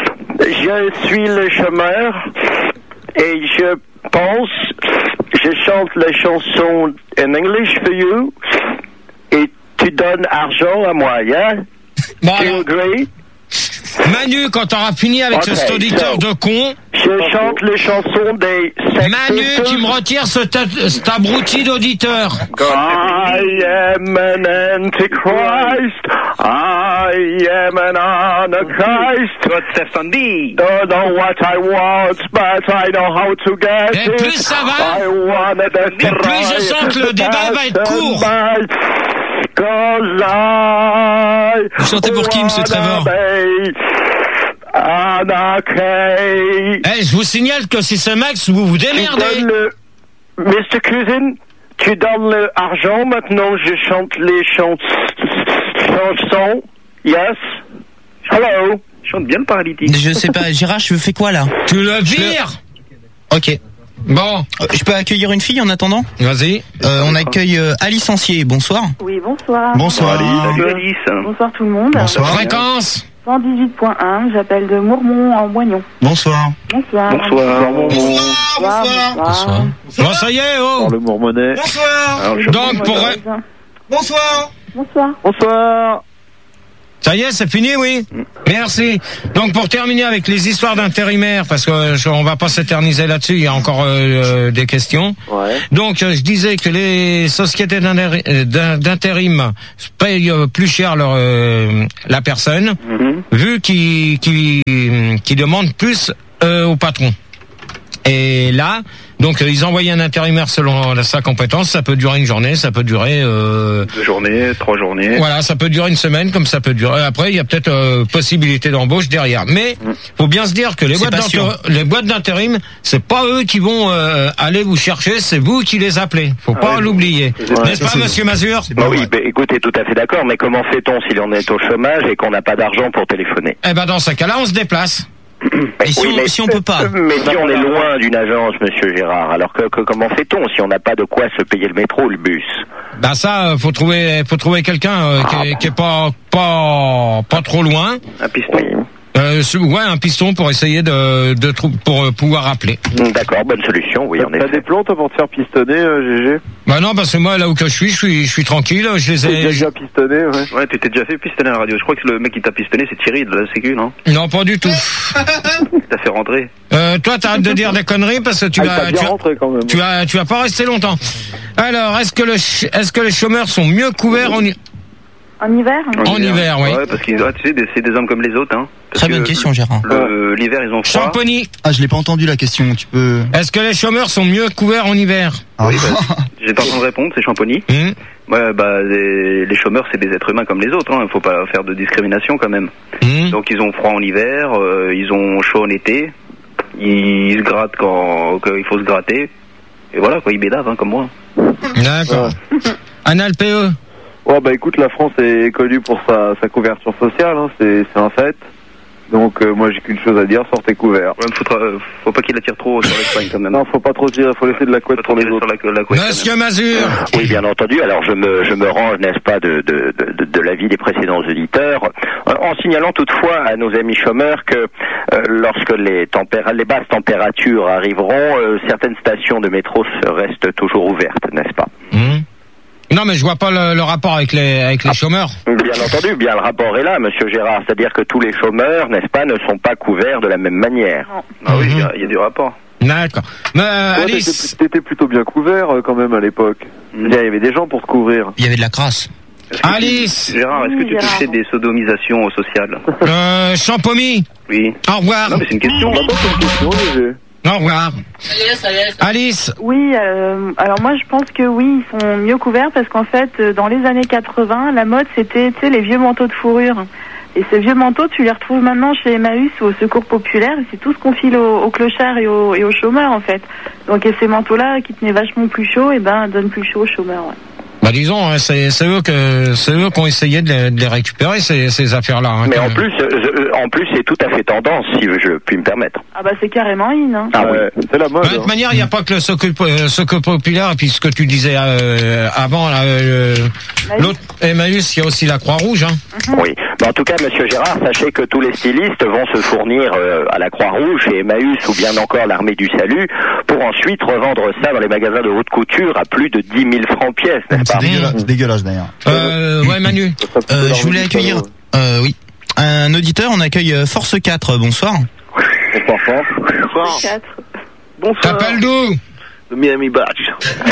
A: Je suis le chômeur et je pense, je chante les chansons in English for you et tu donnes argent à moi, yeah?
C: Bon,
A: Do you
C: alors,
A: agree?
C: Manu, quand t'auras fini avec
A: Ok,
C: cet auditeur
A: so-
C: de con,
A: Je chante les chansons des Sex
C: Manu,
A: Pistols.
C: tu me retires ce ta- cet abruti d'auditeur.
A: I am an antichrist. I am an anarchist.
J: God save Sunday.
A: Don't know what I want, but I know how to get
C: Et
A: it.
C: plus ça va,
A: I wanna destroy
C: et plus je sens que le débat va être court.
A: Cause I
F: Vous chantez pour qui, monsieur Trevor?
A: Anarchy.
C: Eh, je vous signale que si c'est Max, vous vous
A: Tu
C: démerdez.
A: donnes le... mister Cousin, tu donnes l'argent, maintenant je chante les chans- chansons. Yes. Hello.
J: Je chante bien le paralytique.
F: Je sais pas, Gérard, je fais quoi là?
C: Tu le vires.
F: Ok.
C: Bon,
F: Euh, Je peux accueillir une fille en attendant?
C: vas-y.
F: Euh, on accueille euh, Alice Ancier, bonsoir.
E: Oui, bonsoir.
B: Bonsoir Ali.
J: Salut Alice.
E: Bonsoir tout le monde.
B: Bonsoir.
C: Fréquence.
E: cent dix-huit point un, j'appelle de Mourmont en Moignon.
B: Bonsoir.
E: Bonsoir.
J: Bonsoir.
E: Bonsoir.
G: Bonsoir.
C: Bon, ça y est, oh.
I: Par le Mourmonnet.
N: Bonsoir.
J: Alors, je-
C: Donc pour
E: Bonsoir.
N: Bonsoir.
E: Bonsoir.
I: Bonsoir.
C: Ça y est, c'est fini, oui. Merci. Donc pour terminer avec les histoires d'intérimaires, parce que euh, je- on va pas s'éterniser là-dessus, il y a encore euh, euh, des questions.
I: Ouais.
C: Donc euh, je disais que les sociétés d'intérim, euh, d'in- d'intérim payent euh, plus cher leur euh, la personne, vu qu'ils qu'ils qu'ils demandent plus euh, au patron. Et là, donc euh, ils envoient un intérimaire selon sa compétence. Ça peut durer une journée, ça peut durer. Euh,
J: Deux journées, trois journées.
C: Voilà, ça peut durer une semaine, comme ça peut durer. Après, il y a peut-être euh, possibilité d'embauche derrière. Mais faut bien se dire que les
F: C'est
C: boîtes
F: pas sûr.
C: d'intérim, les boîtes d'intérim, c'est pas eux qui vont euh, aller vous chercher, c'est vous qui les appelez. Faut pas l'oublier, n'est-ce pas, Monsieur Mazur?
A: Bah oui, bah, écoutez, tout à fait d'accord, mais comment fait-on si l'on est au chômage et qu'on n'a pas d'argent pour téléphoner?
C: Eh ben dans ce cas-là, on se déplace.
F: Et si,
A: Oui,
F: on,
A: mais-
F: si on peut pas
A: Mais si on est loin d'une agence, Monsieur Gérard, alors que, que- comment fait-on si on n'a pas de quoi se payer le métro ou le bus?
C: Bah ça, euh, faut trouver, faut trouver quelqu'un euh, qui, est, qui est pas, pas, pas trop loin.
J: Un piston.
C: Euh, ce- ouais, un piston pour essayer de, de trou- pour euh, pouvoir appeler.
A: D'accord, bonne solution, oui, en
I: T'as
A: effet.
I: des plans, toi, pour te faire pistonner, euh, G G?
C: Bah non, parce que moi là où que je suis, je suis, je suis tranquille. Je les
I: T'es
C: ai.
I: déjà pistonné, ouais.
J: Ouais, tu t'es déjà fait pistonner à la radio. Je crois que le mec qui t'a pistonné, c'est Thierry de la Sécu, non?
C: Non, pas du tout.
J: T'as fait rentrer.
C: Euh, toi, t'arrêtes de dire des conneries parce que tu
I: Ah, il t'a
C: vas,
I: bien
C: tu, vas-
I: rentré quand même.
C: tu vas, tu vas pas rester longtemps. Alors, est-ce que le, ch- est-ce que les chômeurs sont mieux couverts en, hi-
E: En hiver
C: en hiver, oui.
J: Ouais, parce qu'ils, ah, tu sais, des- c'est des hommes comme les autres, hein. Parce
F: Très bonne
J: que
F: question, Gérard.
J: le- L'hiver, ils ont froid.
C: Champagny,
B: Ah, je l'ai pas entendu la question. Tu peux.
C: est-ce que les chômeurs sont mieux couverts en hiver?
B: Ah.
J: Oui, bah, j'ai pas besoin de répondre, c'est Champagny.
C: Hum,
J: Ouais, bah, les, les chômeurs, c'est des êtres humains comme les autres, hein. Faut pas faire de discrimination quand même.
C: hum.
J: Donc, ils ont froid en hiver, euh, ils ont chaud en été, ils se grattent quand, quand il faut se gratter. Et voilà, quoi, ils bédavent, hein, comme moi.
C: D'accord. Anal P E.
I: Ouais, bah écoute, la France est connue pour sa, sa couverture sociale, hein, c'est c'est un fait. Donc euh, moi j'ai qu'une chose à dire, sortez couverts.
J: Ouais, mais faudra, euh, faut pas qu'il attire trop sur l'Espagne quand même.
I: Non, faut pas trop tirer, faut laisser de la couette pour les autres.
J: Sur la, la couette, quand
C: Monsieur
J: même.
C: Mazur.
A: Oui, bien entendu. Alors je me je me range, n'est-ce pas, de de de, de, de l'avis des précédents auditeurs, euh, en signalant toutefois à nos amis chômeurs que euh, lorsque les tempéra- les basses températures arriveront, euh, certaines stations de métro se restent toujours ouvertes, n'est-ce pas?
C: Hum. Non, mais je vois pas le, le rapport avec les, avec les chômeurs.
A: Bien entendu, bien le rapport est là, Monsieur Gérard. C'est-à-dire que tous les chômeurs, n'est-ce pas, ne sont pas couverts de la même manière.
J: Ah oui, il y a- il y, a du rapport.
C: D'accord. Mais euh,
I: Toi,
C: Alice,
I: t'étais- t'étais plutôt bien couvert euh, quand même à l'époque. Il y avait des gens pour te couvrir.
F: Il y avait de la crasse.
C: Alice,
J: Gérard, est-ce que tu touchais des sodomisations sociales?
C: euh, Champomy,
J: Oui.
C: au revoir.
J: Non, mais c'est une question.
I: Bah, toi, c'est une question, G G.
C: Au revoir.
H: Ça y est, ça y est.
C: Alice,
E: Oui, euh, alors moi je pense que oui, ils sont mieux couverts parce qu'en fait, euh, dans les années quatre-vingts, la mode c'était, tu sais, les vieux manteaux de fourrure. Et ces vieux manteaux, tu les retrouves maintenant chez Emmaüs ou au Secours Populaire, et c'est tout ce qu'on file aux, aux clochards et aux, et aux chômeurs en fait. Donc et ces manteaux-là qui tenaient vachement plus chaud, et ben donnent plus chaud aux chômeurs. Ouais.
C: bah disons, hein, c'est c'est eux que c'est eux qui ont essayé de les, de les récupérer ces, ces affaires-là. Hein,
A: Mais
C: quand
A: en
C: même.
A: plus, euh, en plus, c'est tout à fait tendance, si je puis me permettre.
E: Ah bah c'est carrément in. Hein.
A: Ah oui.
I: Ouais, c'est la mode.
C: De toute
I: hein.
C: manière, il n'y a pas que le Secours euh, Secours Populaire, et puis ce que tu disais euh, avant, là, euh, l'autre Emmaüs, il y a aussi la Croix-Rouge. Hein.
A: Oui. Mais en tout cas, Monsieur Gérard, sachez que tous les stylistes vont se fournir euh, à la Croix-Rouge, chez Emmaüs ou bien encore l'Armée du Salut, pour ensuite revendre ça dans les magasins de haute couture à plus de dix mille francs pièce, n'est-ce
B: C'est
A: pas?
B: dégueulasse, c'est dégueulasse d'ailleurs.
C: Euh, ouais, Manu.
F: Euh, je voulais accueillir, euh, oui, un auditeur. On accueille euh, Force quatre. Bonsoir.
I: Bonsoir, Force.
D: Bonsoir.
E: Quatre.
D: Bonsoir.
C: T'appelles d'où?
D: Le Miami Badge.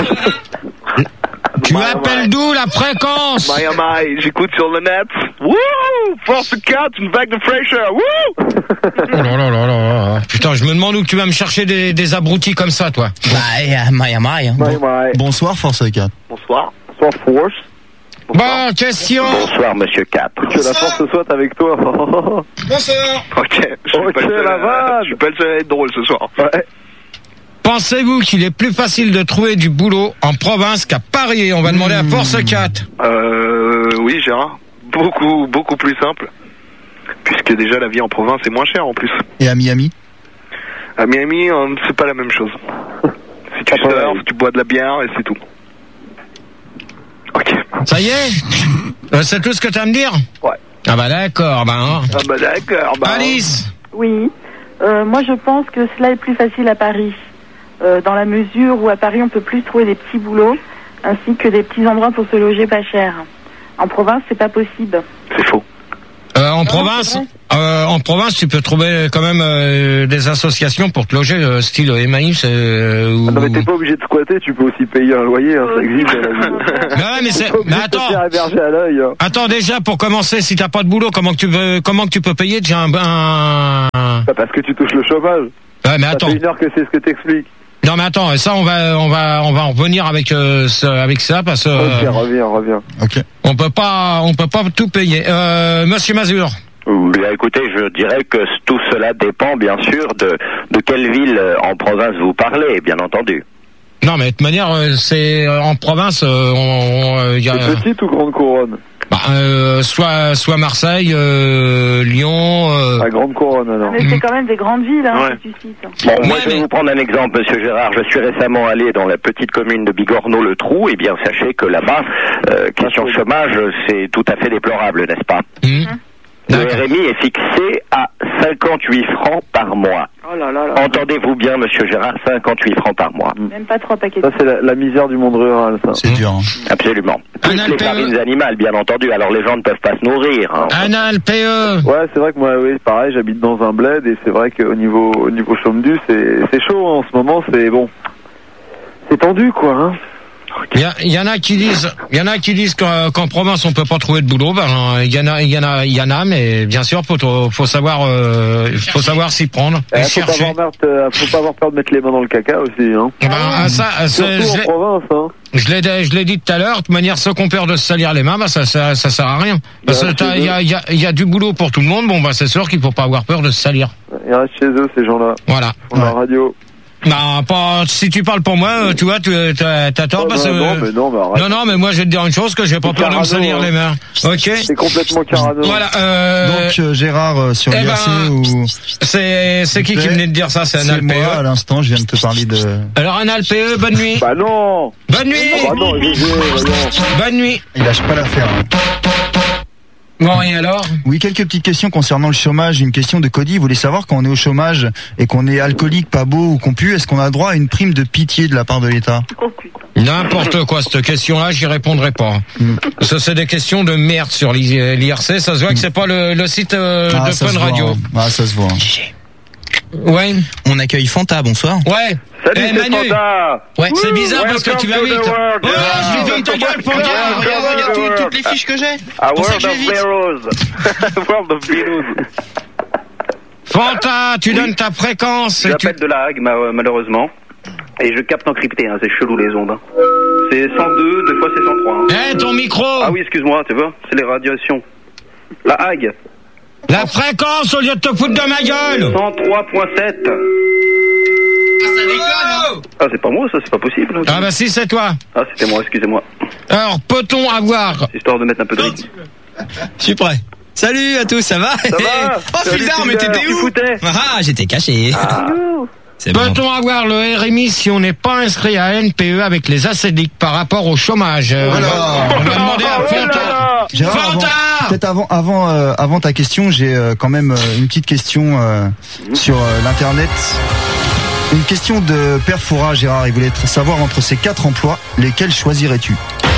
C: Tu appelles d'où la fréquence?
D: Miami, j'écoute sur le net. Wouh! Force quatre, une vague de fraîcheur. Wouh!
C: Oh là là là là. Putain, je me demande où tu vas me chercher des, des abrutis comme ça, toi.
F: Bah, euh, Miami. Hein.
I: Bye bye.
B: Bonsoir, Force quatre.
D: Bonsoir.
I: Bonsoir, Force.
C: Bon, question.
A: Bonsoir, Monsieur quatre.
I: Que la force soit avec toi.
C: Bonsoir.
D: Ok. Je suis
I: Ok,
D: pas le seul
I: la
D: à-
I: vanne.
D: Je suis pas le seul à être drôle ce soir.
I: Ouais.
C: Pensez-vous qu'il est plus facile de trouver du boulot en province qu'à Paris? On va demander à Force quatre.
D: Euh, oui, Gérard. Beaucoup, beaucoup plus simple. Puisque déjà la vie en province est moins chère en plus.
B: Et à Miami?
D: À Miami, euh, c'est pas la même chose. Si tu
I: Ah, pareil.
D: surfes, tu bois de la bière et c'est tout. Ok.
C: Ça y est? Euh, c'est tout ce que tu as à me dire?
D: Ouais.
C: Ah bah d'accord, bah hein.
D: Ah bah d'accord. Bah,
C: Alice.
E: Oui, euh, moi je pense que cela est plus facile à Paris, euh, dans la mesure où à Paris on peut plus trouver des petits boulots, ainsi que des petits endroits pour se loger pas cher. En province, c'est pas possible.
D: c'est faux.
C: en province, euh, en province, tu peux trouver quand même euh, des associations pour te loger, euh, style Emmaüs. Euh, ou...
I: Ah non mais t'es pas obligé de squatter, tu peux aussi payer un loyer, hein, ça existe dans la vie.
C: Mais ouais, mais c'est, mais attends.
I: À l'œil, hein.
C: Attends, déjà pour commencer, si t'as pas de boulot, comment que tu veux, comment que tu peux payer déjà un, un...
I: Bah parce que tu touches le chômage.
C: Ouais, mais
I: ça
C: attends.
I: fait une heure que c'est ce que t'expliques.
C: Non mais attends, ça on va on va on va en revenir avec euh, ça, avec ça parce que
I: euh, ok, reviens, reviens.
B: Ok.
C: On peut pas on peut pas tout payer. Euh, Monsieur Mazur.
A: Bien, écoutez, je dirais que tout cela dépend bien sûr de de quelle ville en province vous parlez, bien entendu.
C: Non mais de toute manière c'est en province on, on y a
I: c'est petite ou grande couronne.
C: Bah, euh, soit soit Marseille, euh, Lyon. Euh...
I: La grande couronne alors.
E: Mais c'est quand même des grandes villes, hein,
A: ouais.
E: que tu cites.
A: Bon, ouais, moi je vais mais... vous prendre un exemple, Monsieur Gérard. Je suis récemment allé dans la petite commune de Bigorneau-le-Trou. Et bien sachez que là-bas, euh, question chômage, c'est tout à fait déplorable, n'est-ce pas?
C: Mmh.
A: Le R M I est fixé à cinquante-huit francs par mois.
E: Oh là là là.
A: Entendez-vous bien, Monsieur Gérard, cinquante-huit francs par mois.
E: Même pas trois paquets.
I: Ça, c'est la, la misère du monde rural, ça.
B: C'est dur. Hein.
A: Absolument. Plus les farines animales, bien entendu. Alors les gens ne peuvent pas se nourrir. Hein.
C: Un L P E.
I: Ouais, c'est vrai que moi, oui, pareil, j'habite dans un bled et c'est vrai qu'au niveau, au niveau chôme-du, c'est, c'est chaud hein, en ce moment. C'est bon, c'est tendu, quoi. Hein.
C: Il y, y en a qui disent, il y en a qui disent qu'en, qu'en province on peut pas trouver de boulot. Ben il y en a, il y en a, il y en a, mais bien sûr faut, faut savoir, euh, faut savoir s'y prendre.
I: Eh, faut, pas avoir peur de, faut pas avoir peur de mettre les mains dans le caca aussi. Hein.
C: Ben, ah, ça,
I: surtout en province. Hein.
C: Je l'ai, je l'ai dit tout à l'heure. De toute manière, ceux qu'on peur de se salir les mains, bah ça, ça, ça sert à rien. Parce que il y a, il y a, il y a du boulot pour tout le monde. Bon, bah c'est sûr qu'il faut pas avoir peur de se salir.
I: Ils restent chez eux ces gens-là.
C: Voilà.
I: On a la radio.
C: Non, pas, si tu parles pour moi, tu vois, tu as, t'as tort
I: oh,
C: parce
I: que...
C: Non,
I: mais non, mais
C: non, non, mais moi, je vais te dire une chose, que j'ai pas peur de me salir hein. les mains. Ok?
I: C'est complètement carano.
C: Voilà, euh...
B: Donc, euh, Gérard, euh, sur
C: eh
B: l'I R C
C: ben,
B: ou...
C: C'est, c'est qui qui venait de dire ça? C'est un
B: c'est
C: L P E.
B: Moi, à l'instant, je viens de te parler de...
C: Alors, un L P E, bonne nuit.
I: Bah non!
C: Bonne nuit!
I: Ah bah non, je vais,
C: bonne nuit!
B: Il lâche pas l'affaire. Hein.
C: Bon, et alors?
B: Oui, quelques petites questions concernant le chômage. Une question de Cody. Vous voulez savoir, quand on est au chômage et qu'on est alcoolique, pas beau ou qu'on pue, est-ce qu'on a droit à une prime de pitié de la part de l'État?
C: N'importe quoi, cette question-là, j'y répondrai pas. Mm. Parce que c'est des questions de merde sur l'I R C. Ça se voit que c'est pas le, le site euh,
B: ah,
C: de Fun Radio.
B: Voit, hein. Ah, ça se voit. Hein.
C: Ouais.
F: On accueille Fanta, bonsoir.
C: Ouais.
I: Salut,
C: hey, Manu.
I: Fanta.
C: Ouais, Ouh, c'est bizarre parce que tu vas vite. Oh, je ferme ta gueule, Fanta.
F: Regarde, regarde tout, toutes les fiches que j'ai.
I: Ah, World of Heroes. World of Heroes.
C: Fanta, tu oui. donnes ta fréquence.
J: J'appelle tu... de la Hague, malheureusement. Et je capte en crypté, hein, c'est chelou les ondes. Hein. C'est cent deux, des fois c'est cent trois.
C: Eh, hein. hey, ton micro.
J: Ah oui, excuse-moi, tu vois, c'est les radiations. La Hague.
C: La fréquence au lieu de te foutre de ma gueule.
J: cent trois virgule sept.
F: Ah, ça déconne, hein.
J: Ah, c'est pas moi, ça, c'est pas possible. Hein,
C: ah bah si, c'est toi.
J: Ah, c'était moi, excusez-moi.
C: Alors, peut-on avoir...
J: Histoire de mettre un peu de rythme.
F: Je suis prêt. Salut à tous, ça va?
J: Ça va?
F: Oh, Fildar, mais t'étais où? Ah, j'étais caché.
J: Ah.
C: Peut-on bon. avoir le R M I si on n'est pas inscrit à N P E avec les assédiques par rapport au chômage?
B: Voilà.
C: On va demander à Fanta.
B: Gérard,
C: Fanta
B: avant, peut-être avant, avant, euh, avant ta question, j'ai euh, quand même euh, une petite question euh, sur euh, l'internet. Une question de Père Foura, Gérard. Il voulait savoir entre ces quatre emplois, lesquels choisirais-tu?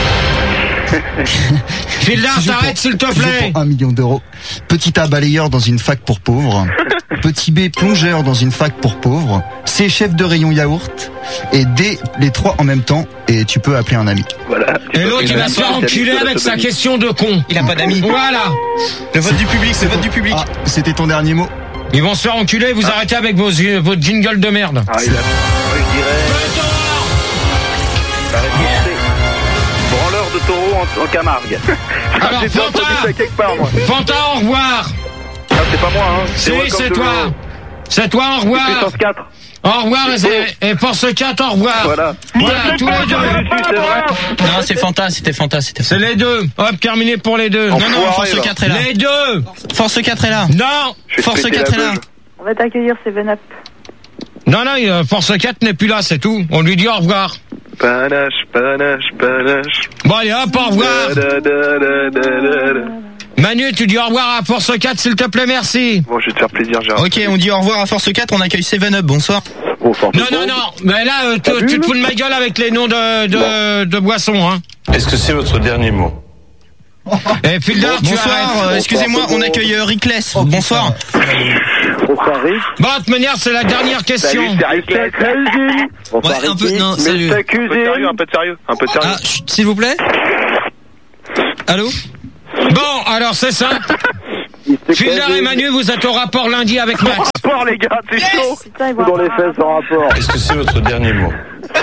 C: Fildar, t'arrêtes s'il te plaît.
B: Pour un million d'euros. Petit A, balayeur dans une fac pour pauvres. Petit B, plongeur dans une fac pour pauvres. C, chef de rayon yaourt. Et D, les trois en même temps. Et tu peux appeler un ami.
J: Voilà.
C: Et l'autre, il va se faire enculer avec sa question de con.
F: Il a pas d'amis.
C: Voilà.
F: Le vote du public, c'est le vote du public.
B: Ah, c'était ton dernier mot.
C: Ils vont se faire enculer, vous ah. arrêtez avec vos, vos jingles de merde.
J: Ah, il a... je dirais... La réponse est... branleur de taureau en, en Camargue.
C: Alors, Fanta,
J: quelque part, moi.
C: Fanta, au revoir.
J: Ah, c'est pas moi, hein.
C: Si, c'est toi. C'est toi, au revoir.
J: Puissance quatre.
C: Au revoir, et, et Force quatre, au revoir.
J: Voilà.
C: Voilà, tous les deux.
F: Non, c'est Fanta, c'était Fanta, c'était
C: Fanta. C'est les deux. Hop, terminé pour les deux.
F: Non, non, Force quatre est là.
C: Les deux.
F: Force quatre est là.
C: Non.
F: Force quatre est là.
E: On va t'accueillir, Seven Up.
C: Non, non, Force quatre n'est plus là, c'est tout. On lui dit au revoir.
D: Panache, panache, panache.
C: Bon, allez, hop, au revoir.
D: Da, da, da, da, da.
C: Manu, tu dis au revoir à Force quatre, s'il te plaît, merci.
D: Bon, je vais te faire plaisir, Gérard.
F: Ok, on dit au revoir à Force quatre, on accueille Seven Up, bonsoir.
D: Bonsoir.
C: Non, non, non, mais là, euh, tu, tu te fous de ma gueule avec les noms de, de, de boissons, hein.
N: Est-ce que c'est votre dernier mot?
C: Et Fildar, tu
F: Bonsoir,
C: arrêtes.
F: euh, excusez-moi, on accueille euh, Rickless. Bonsoir.
I: Bonsoir Rick.
C: Bon, de toute manière, c'est la dernière question.
J: Salut, c'est Rickless.
I: Bonsoir
G: Ouais, un peu,
I: Ricky.
G: non,
I: Mais
G: salut.
I: je
D: Un peu de
I: t'accuse.
D: sérieux, un peu de sérieux, un peu de sérieux.
G: Ah, chut, s'il vous plaît. Allô?
C: Bon, alors c'est ça. Fildar et Manu, vous êtes au rapport lundi avec Max.
D: Rapport les gars, c'est chaud.
E: Putain, ils
I: Dans
E: vont
I: les fesses en rapport.
N: Est-ce que c'est votre dernier mot?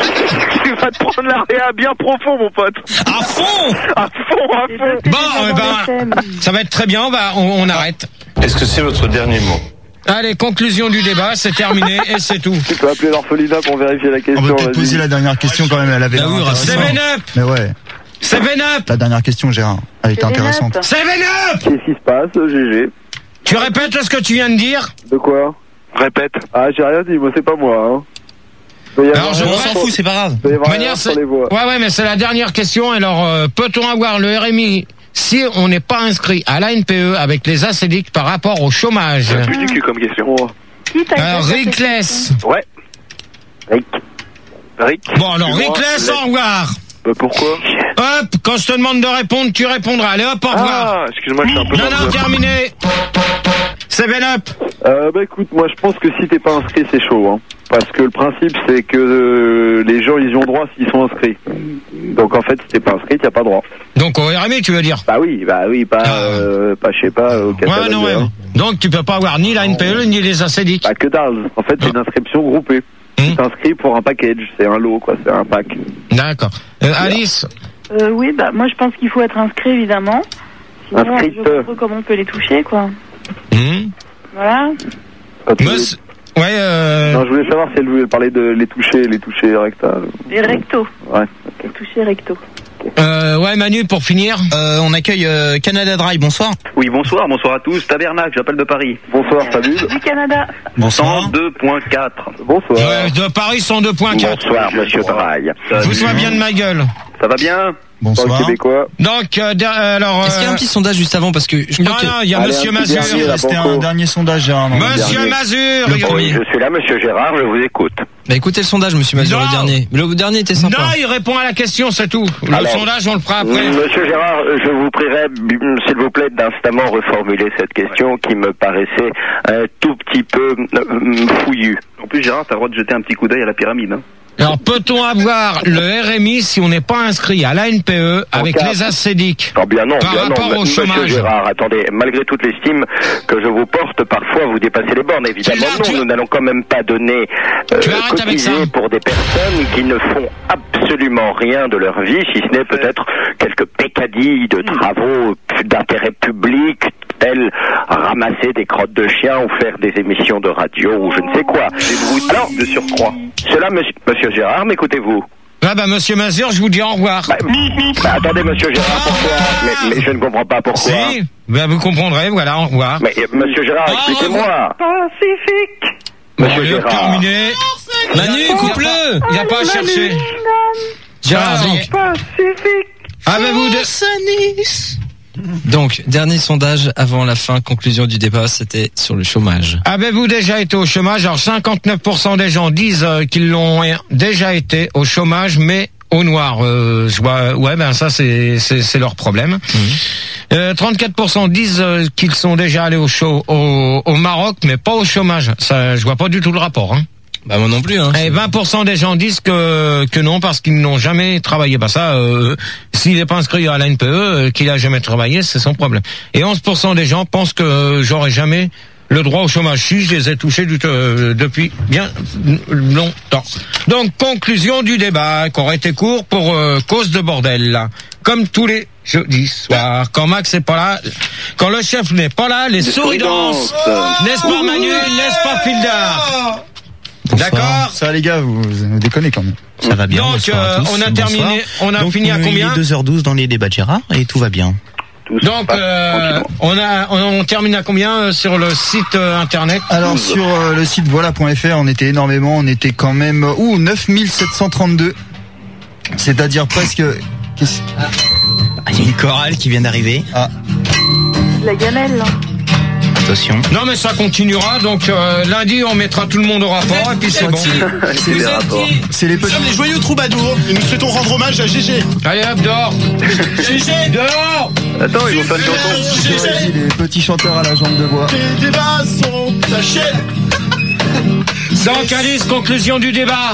D: Tu vas te prendre la réa bien profond mon pote.
F: À fond.
D: À fond, à fond.
C: Bon, eh ben, ça va être très bien, on, va, on, on arrête.
N: Est-ce que c'est votre dernier mot?
C: Allez, conclusion du débat, c'est terminé et c'est tout.
I: Tu peux appeler l'orphelinat pour vérifier la
B: On
I: question.
B: peut peut-être
I: vas-y.
B: poser la dernière question quand même, elle avait
G: Bah
B: l'air
G: oui,
B: intéressante.
C: Seven Up.
B: Mais ouais,
C: Seven Up.
B: la dernière question, Gérard, elle était
E: Seven Up.
B: intéressante.
C: Seven Up.
I: Qu'est-ce qui se passe, G G?
C: Tu répètes ce que tu viens de dire?
I: De quoi?
D: Répète.
I: Ah, j'ai rien dit, moi c'est pas moi, hein. Doit y avoir
C: Alors, je
I: un-
F: On s'en fout, c'est pas grave.
I: doit y avoir
C: De
I: un
C: manière,
I: sur
C: c'est-
I: les voix.
C: ouais, ouais, mais c'est la dernière question. Alors, euh, peut-on avoir le R M I si on n'est pas inscrit à l'A N P E avec les A C D I C par rapport au chômage?
D: C'est plus du cul comme question.
I: Oh.
E: Qui t'a
C: Alors,
E: fait cette
C: Rickless.
D: Ouais.
I: Rick.
D: Rick.
C: Bon, alors,
D: excuse-moi,
C: Rickless,
D: laisse-
C: au revoir.
D: Bah pourquoi?
C: Hop, quand je te demande de répondre, tu répondras. Allez, hop, au revoir.
D: Ah, excuse-moi, je suis un peu
C: Non,
D: dans
C: non,
D: le-
C: terminé. Seven Up.
I: Euh, bah écoute, moi je pense que si t'es pas inscrit, c'est chaud, hein. Parce que le principe, c'est que euh, les gens, ils y ont droit s'ils sont inscrits. Donc en fait, si t'es pas inscrit, t'as pas droit.
C: Donc, au R M I, tu veux dire?
I: Bah oui, bah oui, pas, euh, pas je sais pas, au
C: Ouais,
I: catalogue.
C: non, ouais.
I: hein.
C: Donc, tu peux pas avoir ni l'A N P E, ni les A C D I C.
I: Bah que dalle. En fait, c'est une inscription groupée. Tu t'inscris pour un package, c'est un lot, quoi, c'est un pack.
C: D'accord. Euh, Alice?
E: Euh, oui, bah moi je pense qu'il faut être inscrit évidemment. Sinon,
I: Inscrite.
E: je vois pas trop comment on peut les toucher, quoi.
C: Hmm.
E: Voilà.
C: Monsieur- Ouais, euh...
I: Non, je voulais savoir si elle voulait parler de les toucher, les toucher rectales.
E: Les rectos.
I: Ouais.
E: Les toucher recto.
C: Euh, ouais, Manu, pour finir.
F: Euh, on accueille euh, Canada Dry, bonsoir.
J: Oui, bonsoir, bonsoir à tous. Tabernacle, j'appelle de Paris.
I: Bonsoir, salut.
E: Du Canada.
C: Bonsoir.
J: cent deux point quatre.
I: Bonsoir.
C: Ouais, de Paris, cent deux point quatre.
A: Bonsoir, monsieur Draille.
C: Vous soyez bien de ma gueule.
J: Ça va bien?
B: Bonsoir.
I: Québécois.
C: Donc, euh, der- alors...
G: Est-ce qu'il y a un petit sondage juste avant parce que je
C: Non,
G: crois que...
C: non, il y a
I: Allez,
C: Monsieur
I: un petit
C: Mazur.
I: dernier, là.
B: C'était un
I: Banco.
B: dernier sondage, Gérard. non, le
C: Monsieur
B: dernier.
C: Mazur.
B: Le
C: il-
B: premier.
A: Je suis là, monsieur Gérard, je vous écoute.
G: Bah écoutez le sondage, monsieur Mazur,
C: Non.
G: le dernier. Mais le dernier était sympa.
C: Non, il répond à la question, c'est tout. Le
A: Alors,
C: sondage, on le fera après.
A: Monsieur Gérard, je vous prierai, b- s'il vous plaît, d'instamment reformuler cette question qui me paraissait un tout petit peu euh, fouillue.
J: En plus, Gérard, t'as le droit de jeter un petit coup d'œil à la pyramide. Hein.
C: Alors, peut-on avoir le R M I si on n'est pas inscrit à l'A N P E avec
A: cas-
C: les A C D I C?
A: Oh bien non,
C: Par
A: bien
C: rapport
A: non,
C: au
A: monsieur
C: chômage.
A: Gérard, attendez, malgré toute l'estime que je vous porte, parfois vous dépassez les bornes, évidemment.
C: Gérard,
A: Non,
C: tu-
A: nous n'allons quand même pas donner euh,
C: Tu arrêtes avec
A: cotiser
C: ça.
A: pour des personnes qui ne font absolument rien de leur vie, si ce n'est peut-être quelques peccadilles de travaux d'intérêt public, tels ramasser des crottes de chiens ou faire des émissions de radio ou je ne sais quoi. Des bruits alors, de surcroît. Cela, monsieur, monsieur Gérard, m'écoutez-vous?
C: Ah bah, monsieur Mazur, je vous dis au revoir.
A: Bah, bah, attendez, monsieur Gérard, pourquoi mais, mais je ne comprends pas pourquoi.
C: Si, bah, vous comprendrez, voilà, au revoir.
A: Mais euh, monsieur Gérard,
C: Au
A: expliquez-moi.
E: Pacifique.
C: Bon,
A: Monsieur
C: allez,
A: Gérard.
C: terminé.
G: Manu, coupe-le.
C: Il n'y a pas à chercher.
G: Gérard, donc.
E: Pacifique.
C: Avez-vous de...
G: Donc, dernier sondage avant la fin, conclusion du débat, c'était sur le chômage.
C: Avez-vous déjà été au chômage? Alors, cinquante-neuf pour cent des gens disent euh, qu'ils l'ont déjà été au chômage, mais au noir. Euh, je vois, ouais, ben ça, c'est c'est c'est leur problème. Euh, trente-quatre pour cent disent euh, qu'ils sont déjà allés au, show, au au Maroc, mais pas au chômage. Ça, je vois pas du tout le rapport. Hein.
G: Bah moi non plus. Hein.
C: Et vingt pour cent des gens disent que que non parce qu'ils n'ont jamais travaillé. Bah ça, euh, s'il n'est pas inscrit à l'A N P E, euh, qu'il a jamais travaillé, c'est son problème. Et onze pour cent des gens pensent que euh, j'aurais jamais le droit au chômage. Si, je les ai touchés du, euh, depuis bien longtemps. Donc conclusion du débat, qui aurait été court pour euh, cause de bordel. Là. Comme tous les jeudis soirs, quand Max n'est pas là, quand le chef n'est pas là, les souris dansent. N'est-ce pas Manu, n'est-ce pas Fildar? D'accord.
B: Ça les gars, vous, vous déconnez quand même.
F: Ça va bien.
C: Donc,
F: bonsoir à
C: euh,
F: tous,
C: on a
F: bonsoir.
C: terminé, on a
F: Donc,
C: fini à
F: euh,
C: combien?
F: Il est deux heures douze dans les débats de Gérard et tout va bien.
C: Donc, euh, on a, on, on termine à combien euh, sur le site euh, internet?
B: Alors sur euh, le site voilà point f r, on était énormément, on était quand même euh, ouh neuf mille sept cent trente-deux. C'est-à-dire presque qu'est-ce-
F: Ah, il y a une chorale qui vient d'arriver.
B: Ah.
E: La gamelle, là.
F: Attention.
C: Non mais ça continuera, donc euh, lundi on mettra tout le monde au rapport et puis c'est bon.
B: C'est les rapports. C'est les
O: Nous
B: petits.
O: sommes les joyeux troubadours et nous souhaitons rendre hommage à G G.
C: Allez hop, dehors.
O: G G
C: Dehors.
J: Attends, ils vont faire une chanson.
O: G G.
B: Les petits chanteurs à la jambe de bois.
O: Les débats sont tachés.
C: Donc Alice, conclusion du débat.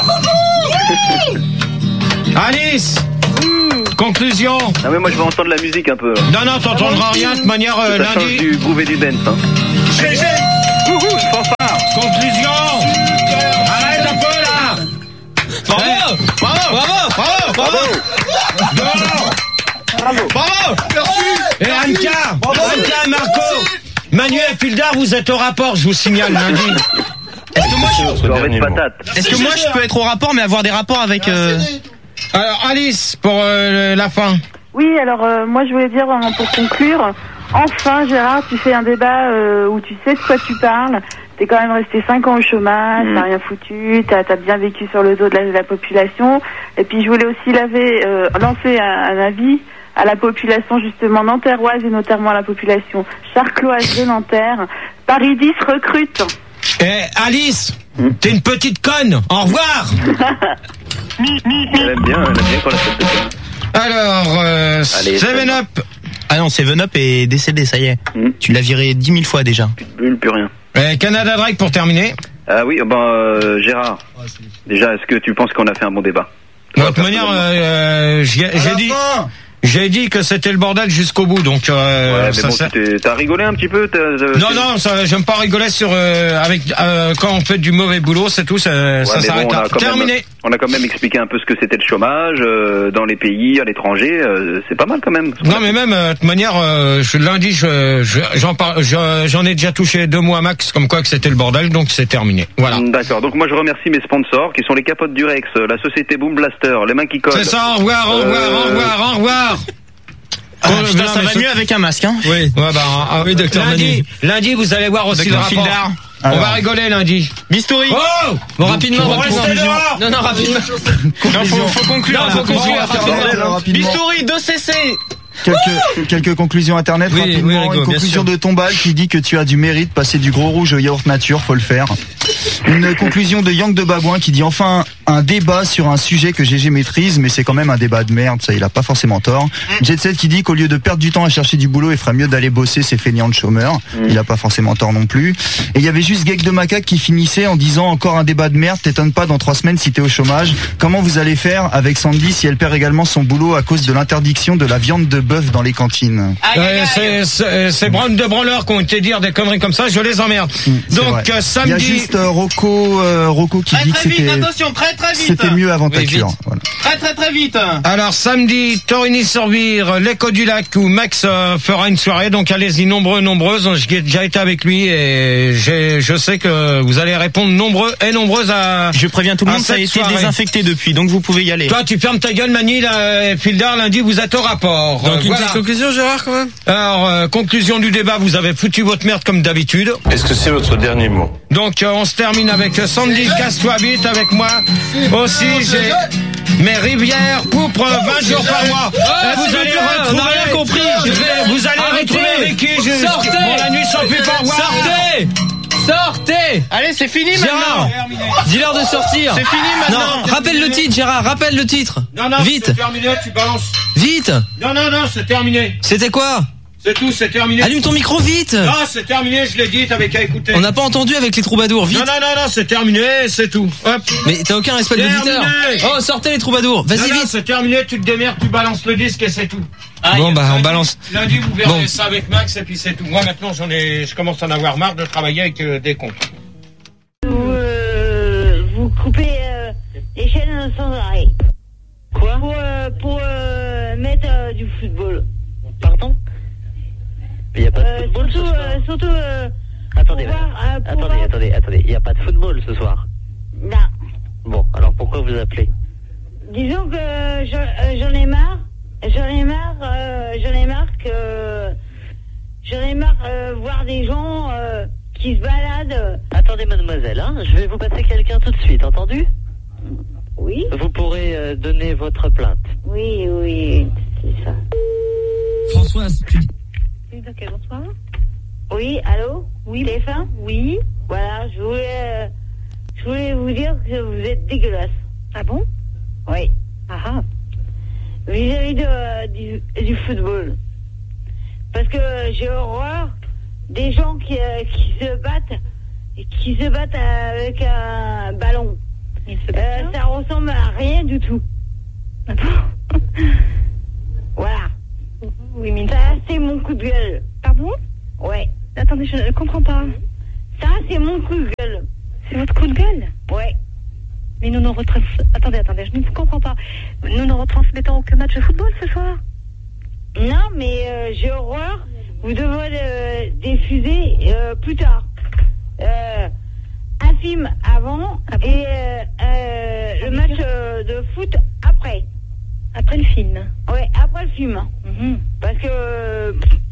C: Alice, conclusion.
J: Ah mais moi je vais entendre la musique un peu.
C: Non, non, t'entendras rien de toute manière euh,
J: Ça change
C: lundi.
J: du groove et du dance. Hein.
O: G G.
J: Wouhou, fanfare.
C: Conclusion. Arrête un peu là.
F: Bravo.
O: Bravo.
F: Bravo.
O: Bravo. Bravo.
C: Dehors.
J: Bravo.
O: Bravo. Merci.
C: Et Anka, Anka et Marco, Manuel Fildar, vous êtes au rapport, je vous signale lundi.
F: Est-ce que moi je,
J: Votre dernier mot.
F: est-ce que moi je peux être au rapport mais avoir des rapports avec euh...
C: Alors Alice, pour euh, la fin.
E: Oui, alors euh, moi je voulais dire euh, pour conclure, enfin Gérard, tu fais un débat euh, où tu sais de quoi tu parles. T'es quand même resté cinq ans au chômage,
J: Mmh.
E: t'as rien foutu, t'as as bien vécu sur le dos de la, de la population. Et puis je voulais aussi laver, euh, lancer un, un avis à la population justement nanterroise et notamment à la population charcloise de Nanterre. Paris dix recrute.
C: Eh Alice, t'es une petite conne. Au revoir.
J: Elle aime bien, elle aime bien quand la fête de conne.
C: Alors, euh,
J: Allez,
C: Seven Up.
F: Ah non, Seven Up est décédé, ça y est.
J: Hmm.
F: Tu l'as viré dix mille fois déjà.
J: Plus de bulles, plus rien.
C: Et Canada Drake pour terminer.
J: Ah oui, ben euh, Gérard. Déjà, est-ce que tu penses qu'on a fait un bon débat?
C: De toute manière, euh, j'ai j'ai dit, j'ai dit que c'était le bordel jusqu'au bout, donc euh,
J: Ouais, mais
C: ça
J: bon,
C: sert-
J: tu t'es- t'as rigolé un petit peu t'as- euh,
C: Non,
J: t'es-
C: non, ça, j'aime pas rigoler sur euh, avec euh, quand on fait du mauvais boulot, c'est tout, ça,
J: Ouais,
C: ça
J: mais
C: s'arrête
J: bon, on
C: là.
J: a quand
C: Terminé.
J: même, on a quand même expliqué un peu ce que c'était le chômage euh, dans les pays, à l'étranger. euh, c'est pas mal quand même.
C: Non, mais même euh, de toute manière, euh, je, lundi, je, je- j'en parle, je- j'en ai déjà touché deux mois max, comme quoi que c'était le bordel, donc c'est terminé. Voilà.
J: D'accord. Donc moi je remercie mes sponsors qui sont les capotes du Rex, la société Boom Blaster, les mains qui collent.
C: C'est ça. Au revoir, au revoir, au revoir, au revoir.
F: Ah,
C: Oh,
F: putain,
C: non,
F: ça
C: mais
F: va
C: ce-
F: mieux avec un masque, hein.
C: Oui. Ouais, bah, ah,
F: Oui, docteur
C: lundi,
F: Manu.
C: lundi, vous allez voir aussi
F: Docteur
C: le rapport.
F: Fildar.
C: On
B: Alors.
C: va rigoler lundi.
F: Bistouri.
C: Oh
F: Bon, rapidement,
C: Vous
F: rapidement.
C: restez dehors.
F: Non, non, rapidement. Non, faut, faut conclure.
C: Non,
F: là.
C: faut conclure.
B: Rapidement, rapidement.
F: Bistouri, deux C C.
B: Quelques, quelques conclusions internet
F: Oui,
B: rapidement.
F: oui, Rigo,
B: Une
F: bien
B: conclusion
F: sûr.
B: de Tombal qui dit que tu as du mérite, passer du gros rouge au yaourt nature, faut le faire. Une conclusion de Yang de Babouin qui dit enfin un débat sur un sujet que G G maîtrise, mais c'est quand même un débat de merde, ça il a pas forcément tort. Jet Set qui dit qu'au lieu de perdre du temps à chercher du boulot, il ferait mieux d'aller bosser ces feignants de chômeurs. Il a pas forcément tort non plus. Et il y avait juste Geek de Macaque qui finissait en disant encore un débat de merde, t'étonnes pas dans trois semaines si t'es au chômage. Comment vous allez faire avec Sandy si elle perd également son boulot à cause de l'interdiction de la viande de bœuf dans les cantines?
C: Euh, c'est- c'est- Ces branles de branleurs qui ont été dire des conneries comme ça, je les emmerde.
B: C'est
C: Donc
B: vrai.
C: euh,
B: Il y a
C: samedi.
B: juste euh, Rocco, euh, Rocco qui
F: Très
B: dit que
F: très vite,
B: c'était
F: attention, très très vite.
B: c'était mieux avant ta
F: Oui, vite.
B: cure. Voilà.
F: Très très très vite.
C: Alors samedi, Torigny-sur-Vire, l'Écho du Lac où Max euh, fera une soirée. Donc allez-y nombreux, nombreuses. J'ai déjà été avec lui et j'ai- je sais que vous allez répondre nombreux et nombreuses à.
F: Je préviens tout le
C: à
F: monde, ça a
C: cette
F: été
C: soirée.
F: désinfecté depuis, donc vous pouvez y aller.
C: Toi, tu fermes ta gueule, Mani, là, Fildar, lundi, vous êtes au rapport.
G: Donc
C: Euh,
G: une
C: voilà.
G: petite conclusion, Gérard, quand même.
C: Alors, euh, conclusion du débat, vous avez foutu votre merde comme d'habitude.
N: Est-ce que c'est votre dernier mot?
C: Donc, euh, on se termine avec euh, Sandy Casse-toi vite avec moi. Aussi, j'ai mes rivières pourpres vingt jours par mois.
G: Ah,
C: Et vous
G: s'il
C: allez
G: vous plaît, on
C: retrouver.
G: n'a rien compris.
C: Je vais- vous allez
G: Arrêtez.
C: retrouver Ricky. Je,
G: Sortez.
C: Bon, la nuit sans plus pas voir.
G: Sortez. Sortez.
F: Allez, c'est fini
G: Gérard,
F: maintenant.
G: dis-leur de sortir.
F: C'est fini maintenant.
G: Non, rappelle le titre, Gérard, rappelle le titre.
C: Non, non,
G: Vite,
C: c'est terminé, tu balances.
G: vite.
C: Non, non, non, c'est terminé.
G: C'était quoi?
C: C'est tout, c'est terminé.
G: Allume ton micro vite.
C: Non, c'est terminé, je l'ai dit, t'avais qu'à écouter.
G: On n'a pas entendu avec les troubadours, vite.
C: Non, non, non, non, c'est terminé, c'est tout. Hop.
G: Mais t'as aucun respect de l'auditeur.
C: Terminé.
G: Oh, sortez les troubadours. Vas-y,
C: Non, non,
G: vite.
C: c'est terminé, tu te démerdes, tu balances le disque et c'est tout.
G: Bon, bah, on
C: Lundi-
G: balance.
C: Lundi, vous verrez
G: Bon.
C: ça avec Max et puis c'est tout. Moi, maintenant, j'en ai, je commence à en avoir marre de travailler avec euh, des cons.
P: Vous, euh, vous coupez euh, les chaînes sans arrêt. Quoi? Pour, euh, pour euh, mettre euh, du football. Pardon?
Q: Il n'y a pas de
P: Euh,
Q: football
P: surtout,
Q: ce soir.
P: euh, surtout, euh,
Q: Attendez,
P: pour voir, euh, pour
Q: attendez,
P: voir-
Q: attendez, attendez. Il n'y a pas de football ce soir.
P: Non.
Q: Bon, alors pourquoi vous appelez?
P: Disons que j'en euh, j'en ai marre. J'en ai marre. Euh, j'en ai marre que. J'en ai marre euh, voir des gens euh, qui se baladent.
Q: Attendez, mademoiselle, hein, je vais vous passer quelqu'un tout de suite, entendu?
P: Oui.
Q: Vous pourrez euh, donner votre plainte.
P: Oui, oui, c'est ça.
G: Françoise, tu dis.
P: Ok, bonsoir. Oui, allô? Oui, T F un? Oui. Voilà, je voulais, euh, je voulais vous dire que vous êtes dégueulasse.
R: Ah bon?
P: Oui.
R: Ah ah.
P: Vis-à-vis de, euh, du, du football. Parce que j'ai horreur des gens qui, euh, qui se battent, qui se battent avec un ballon. Euh, ça ressemble à rien du tout.
R: Ah bon?
P: Voilà.
R: Oui, mais
P: ça, c'est mon coup de gueule.
R: Pardon?
P: Ouais.
R: Attendez, je ne comprends pas.
P: Ça, c'est mon coup de gueule.
R: C'est votre coup de gueule?
P: Ouais.
R: Mais nous nous retransmettons... Attendez, attendez, je ne comprends pas. Nous ne retransmettons aucun match de football ce soir?
P: Non, mais euh, j'ai horreur. Vous devrez le diffuser euh, plus tard. Euh, un film avant
R: ah bon?
P: et euh, euh, le match euh, de foot après.
R: Après le film?
P: Ouais, après le film.
R: Mm-hmm.
P: Parce que euh,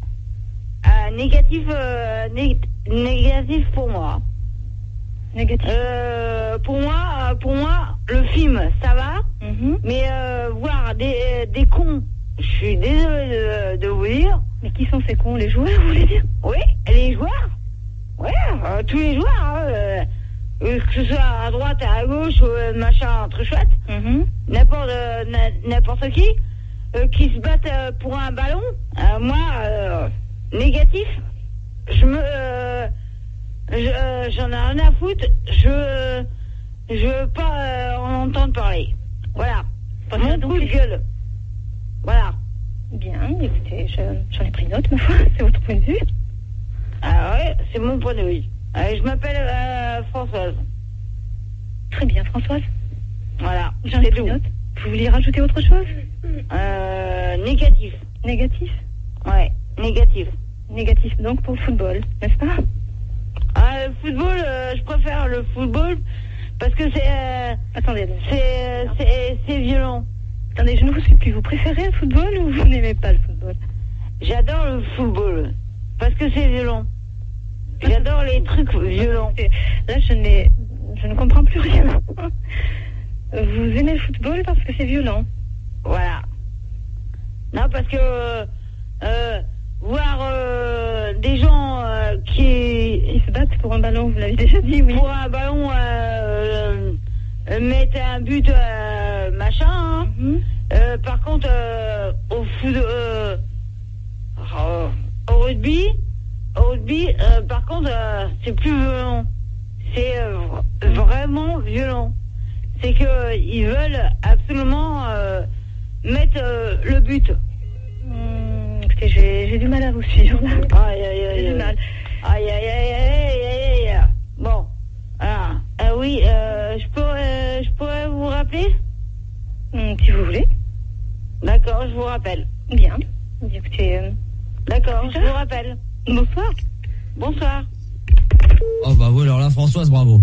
P: euh, négatif, euh, né négatif pour moi.
R: Négatif.
P: Euh, pour moi, pour moi, le film, ça va.
R: Mm-hmm.
P: Mais euh, voir des, des cons, je suis désolé de, de vous dire.
R: Mais qui sont ces cons? Les joueurs, vous voulez dire?
P: Oui, les joueurs. Ouais, euh, tous les joueurs. Hein, euh, que ce soit à droite, à gauche, ou euh, machin, très chouette.
R: Mm-hmm.
P: N'importe euh, n'importe qui euh, qui se battent euh, pour un ballon. Euh, moi, euh, négatif. Je me, euh, je, j'en ai rien à foutre. Je, je veux pas euh, en entendre parler. Voilà. Mon coup de gueule. Voilà.
R: Bien, écoutez, j'en ai pris note, ma foi. C'est votre point de vue?
P: Ah ouais, c'est mon point de vue. Euh, je m'appelle euh, Françoise.
R: Très bien, Françoise.
P: Voilà.
R: J'en ai pris note. Vous vouliez rajouter autre chose?
P: Euh, négatif.
R: Négatif?
P: Ouais, négatif.
R: Négatif donc pour le football, n'est-ce pas?
P: Ah, le football, euh, je préfère le football parce que c'est... Euh,
R: Attendez.
P: C'est c'est c'est violent.
R: Attendez, je ne vous suis plus. Vous préférez le football ou vous n'aimez pas le football?
P: J'adore le football parce que c'est violent. J'adore les trucs violents.
R: Là, je, n'ai, je ne comprends plus rien. Vous aimez le football parce que c'est violent?
P: Voilà. Non, parce que euh, voir euh, des gens euh, qui...
R: Ils se battent pour un ballon, vous l'avez déjà dit, oui.
P: Pour un ballon, euh, euh, mettre un but, euh, machin. Hein. Mm-hmm. euh, par contre, euh, au foot... Euh, euh, au rugby... Au rugby, euh, par contre, euh, c'est plus violent. C'est euh, vraiment violent. C'est que euh, ils veulent absolument euh, mettre euh, le but.
R: Mmh, écoutez, j'ai du mal à vous suivre.
P: Aïe, aïe, aïe.
R: J'ai du mal.
P: Aïe, aïe, aïe, aïe, aïe, aïe. Bon. Ah, euh, oui, euh, je pourrais, euh, je pourrais vous rappeler
R: mmh, si vous voulez.
P: D'accord, je vous rappelle.
R: Bien. Écoutez, euh,
P: d'accord, je vous rappelle.
R: Bonsoir.
P: Bonsoir.
S: Oh bah oui, alors là, Françoise, bravo.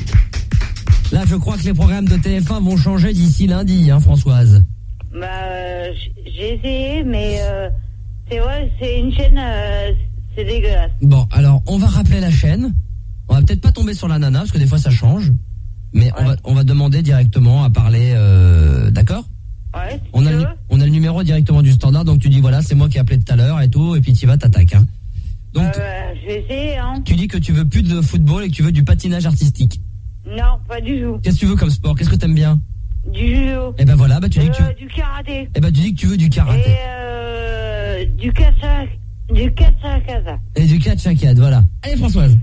S: Là, je crois que les programmes de T F un vont changer d'ici lundi, hein, Françoise.
P: Bah, euh, j'ai essayé, mais euh, c'est vrai, c'est une chaîne, euh, c'est dégueulasse.
S: Bon, alors, on va rappeler la chaîne. On va peut-être pas tomber sur la nana, parce que des fois, ça change. Mais ouais. on va on va demander directement à parler, euh, d'accord?
P: Ouais, si
S: on, a le, on a le numéro directement du standard, donc tu dis, voilà, c'est moi qui ai appelé tout à l'heure et tout, et puis tu vas, t'attaques, hein. Donc,
P: euh, je vais essayer, hein.
S: Tu dis que tu veux plus de football et que tu veux du patinage artistique.
P: Non, pas du tout.
S: Qu'est-ce que tu veux comme sport? Qu'est-ce que t'aimes bien?
P: Du judo.
S: Et ben voilà, bah tu dis
P: euh,
S: que tu...
P: du karaté.
S: Et ben tu dis que tu veux du karaté.
P: Et euh, du katsa, du katsakasa.
S: Et du katsakad, voilà. Allez Françoise.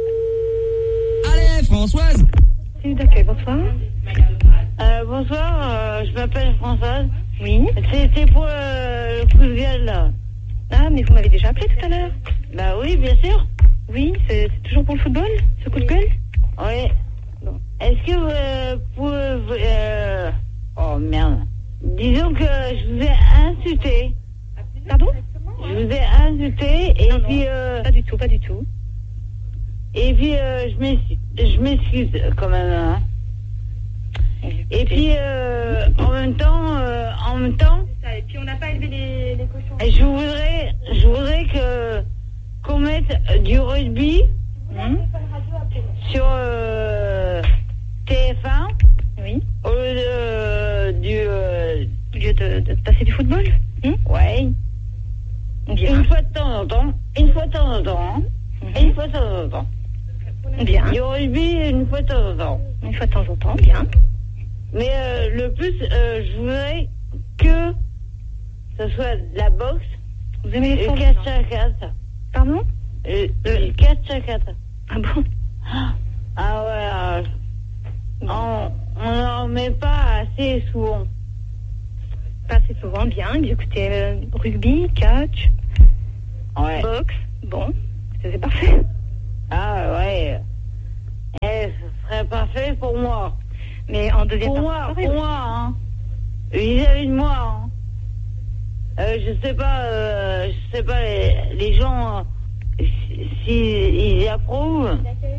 S: Allez Françoise.
R: C'est d'accueil, bonsoir.
P: Euh, bonsoir, euh, je m'appelle Françoise.
R: Oui.
P: C'est pour euh, le coup de gueule, là.
R: Ah, mais vous m'avez déjà appelé tout à l'heure.
P: Bah oui, bien sûr.
R: Oui, c'est toujours pour le football, ce coup de gueule?
P: Oui. Bon. Est-ce que vous euh, pouvez... Euh... Oh, merde. Disons que je vous ai insulté.
R: Pardon?
P: Je vous ai insulté et
R: non,
P: puis...
R: Non,
P: euh...
R: pas du tout, pas du tout.
P: Et puis, euh, je m'excuse quand même, hein. Et puis, euh, en même temps, euh, en même temps...
R: Et puis, on n'a pas élevé les, les cochons.
P: Je voudrais, je voudrais que qu'on mette du rugby mmh. sur euh, T F un.
R: Oui.
P: Au lieu de, du... Euh,
R: au lieu de, de passer du football.
P: mmh. Ouais. Bien. Une fois de temps en temps. Une fois de temps en temps. Une fois de temps en temps.
R: Bien.
P: Du rugby, une fois de temps en temps.
R: Une fois de temps en temps, bien.
P: Mais euh, le plus, euh, je voudrais que ce soit de la boxe.
R: Vous aimez les
P: le
R: forts,
P: quatre à quatre.
R: Pardon?
P: Le, le quatre à quatre.
R: Ah bon?
P: Ah ouais. Euh, on n'en met pas assez souvent.
R: Pas assez souvent, bien. Écoutez, euh, rugby, catch,
P: Ouais.
R: boxe, bon, c'est c'est parfait.
P: Ah ouais. Eh, ce serait parfait pour moi.
R: Mais en deuxième
P: Pour
R: partie,
P: moi,
R: pareil.
P: pour moi, hein. Vis-à-vis de moi, hein. Euh, je sais pas, euh, je sais pas, les, les gens, euh, si, si ils approuvent.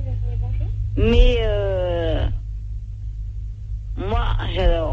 P: Mais, euh, moi, j'adore.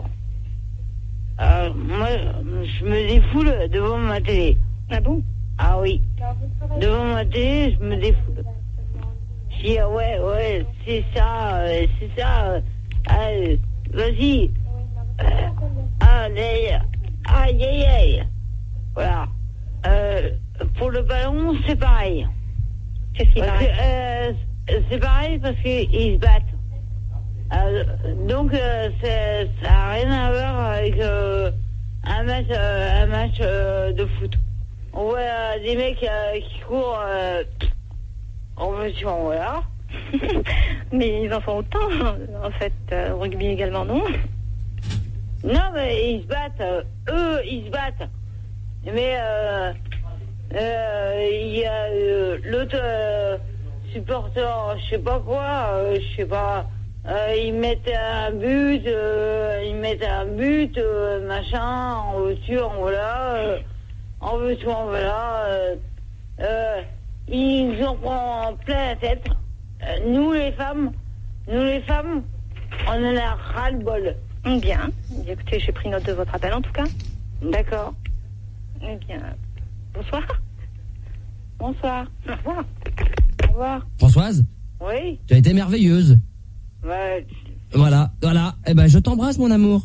P: Euh, moi, je me défoule devant ma télé.
R: Ah bon?
P: Ah oui. Devant ma télé, je me défoule. Je dis, ah ouais, ouais, c'est ça, euh, c'est ça. euh, ah, euh, vas-y. Euh, allez, aïe, aïe, aïe. Voilà. Euh, pour le ballon, c'est pareil.
R: Qu'est-ce qui est
P: Parce
R: pareil?
P: que, euh, c'est pareil parce qu'ils se battent. Euh, donc, euh, c'est- ça n'a rien à voir avec euh, un match, euh, un match euh, de foot. On voit euh, des mecs euh, qui courent euh, en voiture, voilà.
R: Mais ils en font autant, en fait, euh, au rugby également, non?
P: Non, mais ils se battent. euh, eux, ils se battent. Mais euh, euh, il y a euh, l'autre euh, supporter, je sais pas quoi, euh, je sais pas. Euh, ils mettent un but, euh, ils mettent un but, euh, machin, en voiture, en voilà, euh, en voiture, en voilà. Euh, euh, ils en prennent plein la tête. Euh, nous les femmes, nous les femmes, on en a ras le bol.
R: Bien. Écoutez, j'ai pris note de votre appel en tout cas.
P: D'accord.
R: Eh bien, bonsoir.
P: Bonsoir.
R: Au revoir.
P: Au revoir.
S: Françoise,
P: Oui.
S: tu as été merveilleuse.
P: Ouais.
S: Voilà, voilà. Eh ben, je t'embrasse, mon amour.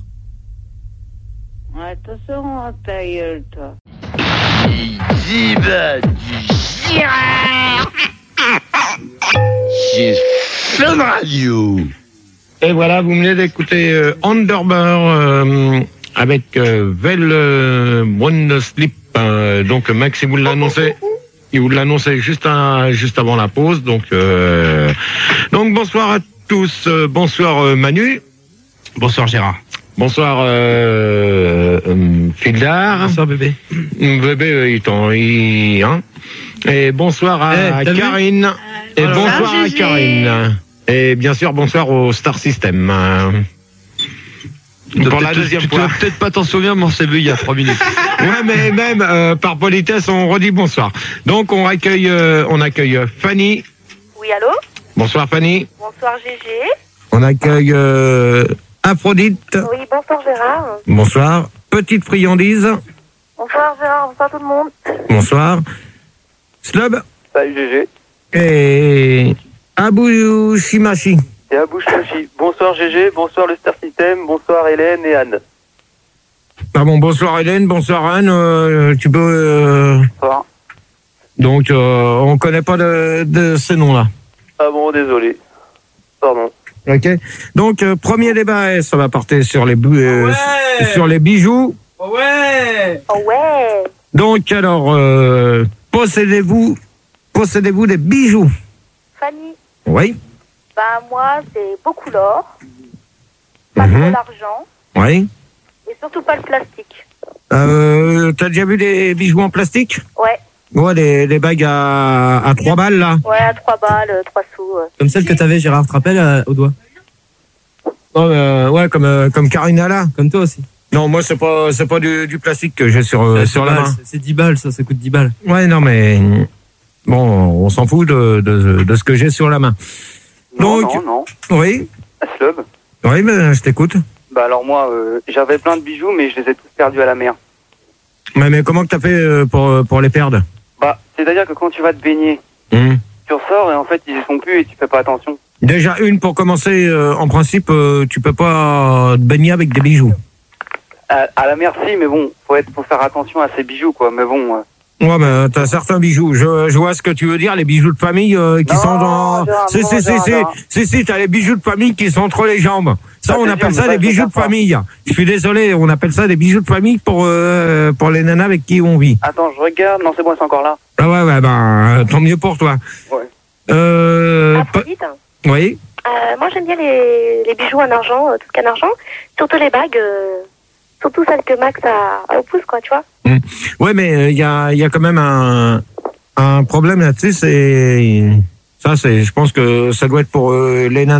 P: Attention à ta gueule, toi.
N: C'est Fun Radio.
C: Et voilà, vous venez d'écouter euh, Underbar euh, avec euh, Vel euh, One Slip. Euh, donc Max, il vous l'a annoncé. Il vous l'a annoncé juste, à, juste avant la pause. Donc, euh, donc bonsoir à tous. Euh, bonsoir euh, Manu. Bonsoir Gérard. Bonsoir euh, euh, Fildar. Bonsoir bébé. Bébé, euh, il t'en... il- hein. Et bonsoir à
O: Eh, t'as vu
C: Karine. Et
O: Voilà.
C: bonsoir
O: Bonsoir,
C: à
O: Gégé.
C: Karine. Et bien sûr, bonsoir au Star System. euh, Pour la deuxième
O: tu,
C: fois.
O: Tu vas peut-être pas t'en souvenir, mais on s'est vu il y a trois minutes.
C: Ouais, mais même euh, par politesse, on redit bonsoir. Donc on accueille, euh, on accueille euh, Fanny.
T: Oui, allô?
C: Bonsoir Fanny.
T: Bonsoir Gégé.
C: On accueille euh, Aphrodite.
T: Oui, bonsoir Gérard.
C: Bonsoir. Petite friandise.
T: Bonsoir Gérard, bonsoir tout le monde.
C: Bonsoir. Slob.
I: Salut G G.
C: Et Abou Shimashi.
I: Et à Bouche-Mochi. Bonsoir G G, bonsoir le Star System, bonsoir Hélène et Anne.
C: Ah bon, bonsoir Hélène, bonsoir Anne. Euh, tu peux. Euh...
I: Bonsoir.
C: Donc euh, on connaît pas de, de ces noms-là.
I: Ah bon, désolé. Pardon.
C: Ok. Donc euh, premier débat, eh, ça va porter sur les bou- euh,
O: Ouais.
C: sur les bijoux.
O: Ouais.
T: Oh ouais.
C: Donc alors euh, possédez-vous possédez-vous des bijoux?
T: Fanny,
C: Oui.
T: bah moi c'est beaucoup l'or, pas
C: Mhm.
T: trop l'argent
C: Oui.
T: et surtout pas le plastique.
C: Euh, t'as déjà vu des bijoux en plastique?
T: Ouais,
C: Ouais, les, les bagues à, à trois balles là.
T: ouais, à trois balles, euh, trois sous. euh.
G: Comme celle que t'avais, Gérard, tu te rappelles, euh, au doigt.
C: Oh, euh, ouais, comme euh, comme Karina là.
G: Comme toi aussi.
C: Non, moi c'est pas c'est pas du, du plastique que j'ai sur euh,
G: C'est
C: sur
G: dix
C: la
G: balles,
C: main.
G: c'est- C'est dix balles, ça, ça coûte dix balles.
C: Ouais, non mais bon, on s'en fout de, de de ce que j'ai sur la main.
J: Non,
C: Donc,
J: non, non.
C: oui,
J: Slob.
C: oui, ben je t'écoute.
J: Bah alors moi, euh, j'avais plein de bijoux, mais je les ai tous perdus à la mer.
C: Mais mais comment que t'as fait euh, pour pour les perdre?
J: Bah, c'est-à-dire que quand tu vas te baigner,
C: Hum.
J: tu ressors et en fait, ils y sont plus et tu fais pas attention.
C: Déjà une pour commencer. euh, en principe, euh, tu peux pas te baigner avec des bijoux.
J: À, à la mer, si, mais bon, faut être, faut faire attention à ces bijoux, quoi. Mais bon, euh,
C: Ouais, mais t'as certains bijoux. Je, je vois ce que tu veux dire, les bijoux de famille euh, qui
I: Non,
C: sont dans.
I: Gérard,
C: Si,
I: non,
C: si, si,
I: Gérard,
C: si,
I: Gérard.
C: si, si, t'as les bijoux de famille qui sont entre les jambes. Ça,
I: Bah,
C: on
I: c'est
C: appelle
I: sûr,
C: ça
I: mais
C: des
I: ça, je
C: bijoux
I: sais
C: de
I: pas.
C: famille. Je suis désolé, on appelle ça des bijoux de famille pour euh, pour les nanas avec qui on vit.
I: Attends, je regarde. Non, c'est bon, c'est encore là.
C: Ah ouais, ouais, ben, tant mieux pour toi.
I: Ouais.
C: Euh.
T: Aphrodite,
C: pe- Oui.
T: euh, moi j'aime bien les, les bijoux en argent, euh, tout ce qu'en argent, surtout les bagues, euh, surtout celles que Max a, a au pouce, quoi, tu vois.
C: Hum. Ouais, mais il y a, y a quand même un, un problème là-dessus, c'est. Ça, c'est. Je pense que ça doit être pour euh, les nanas.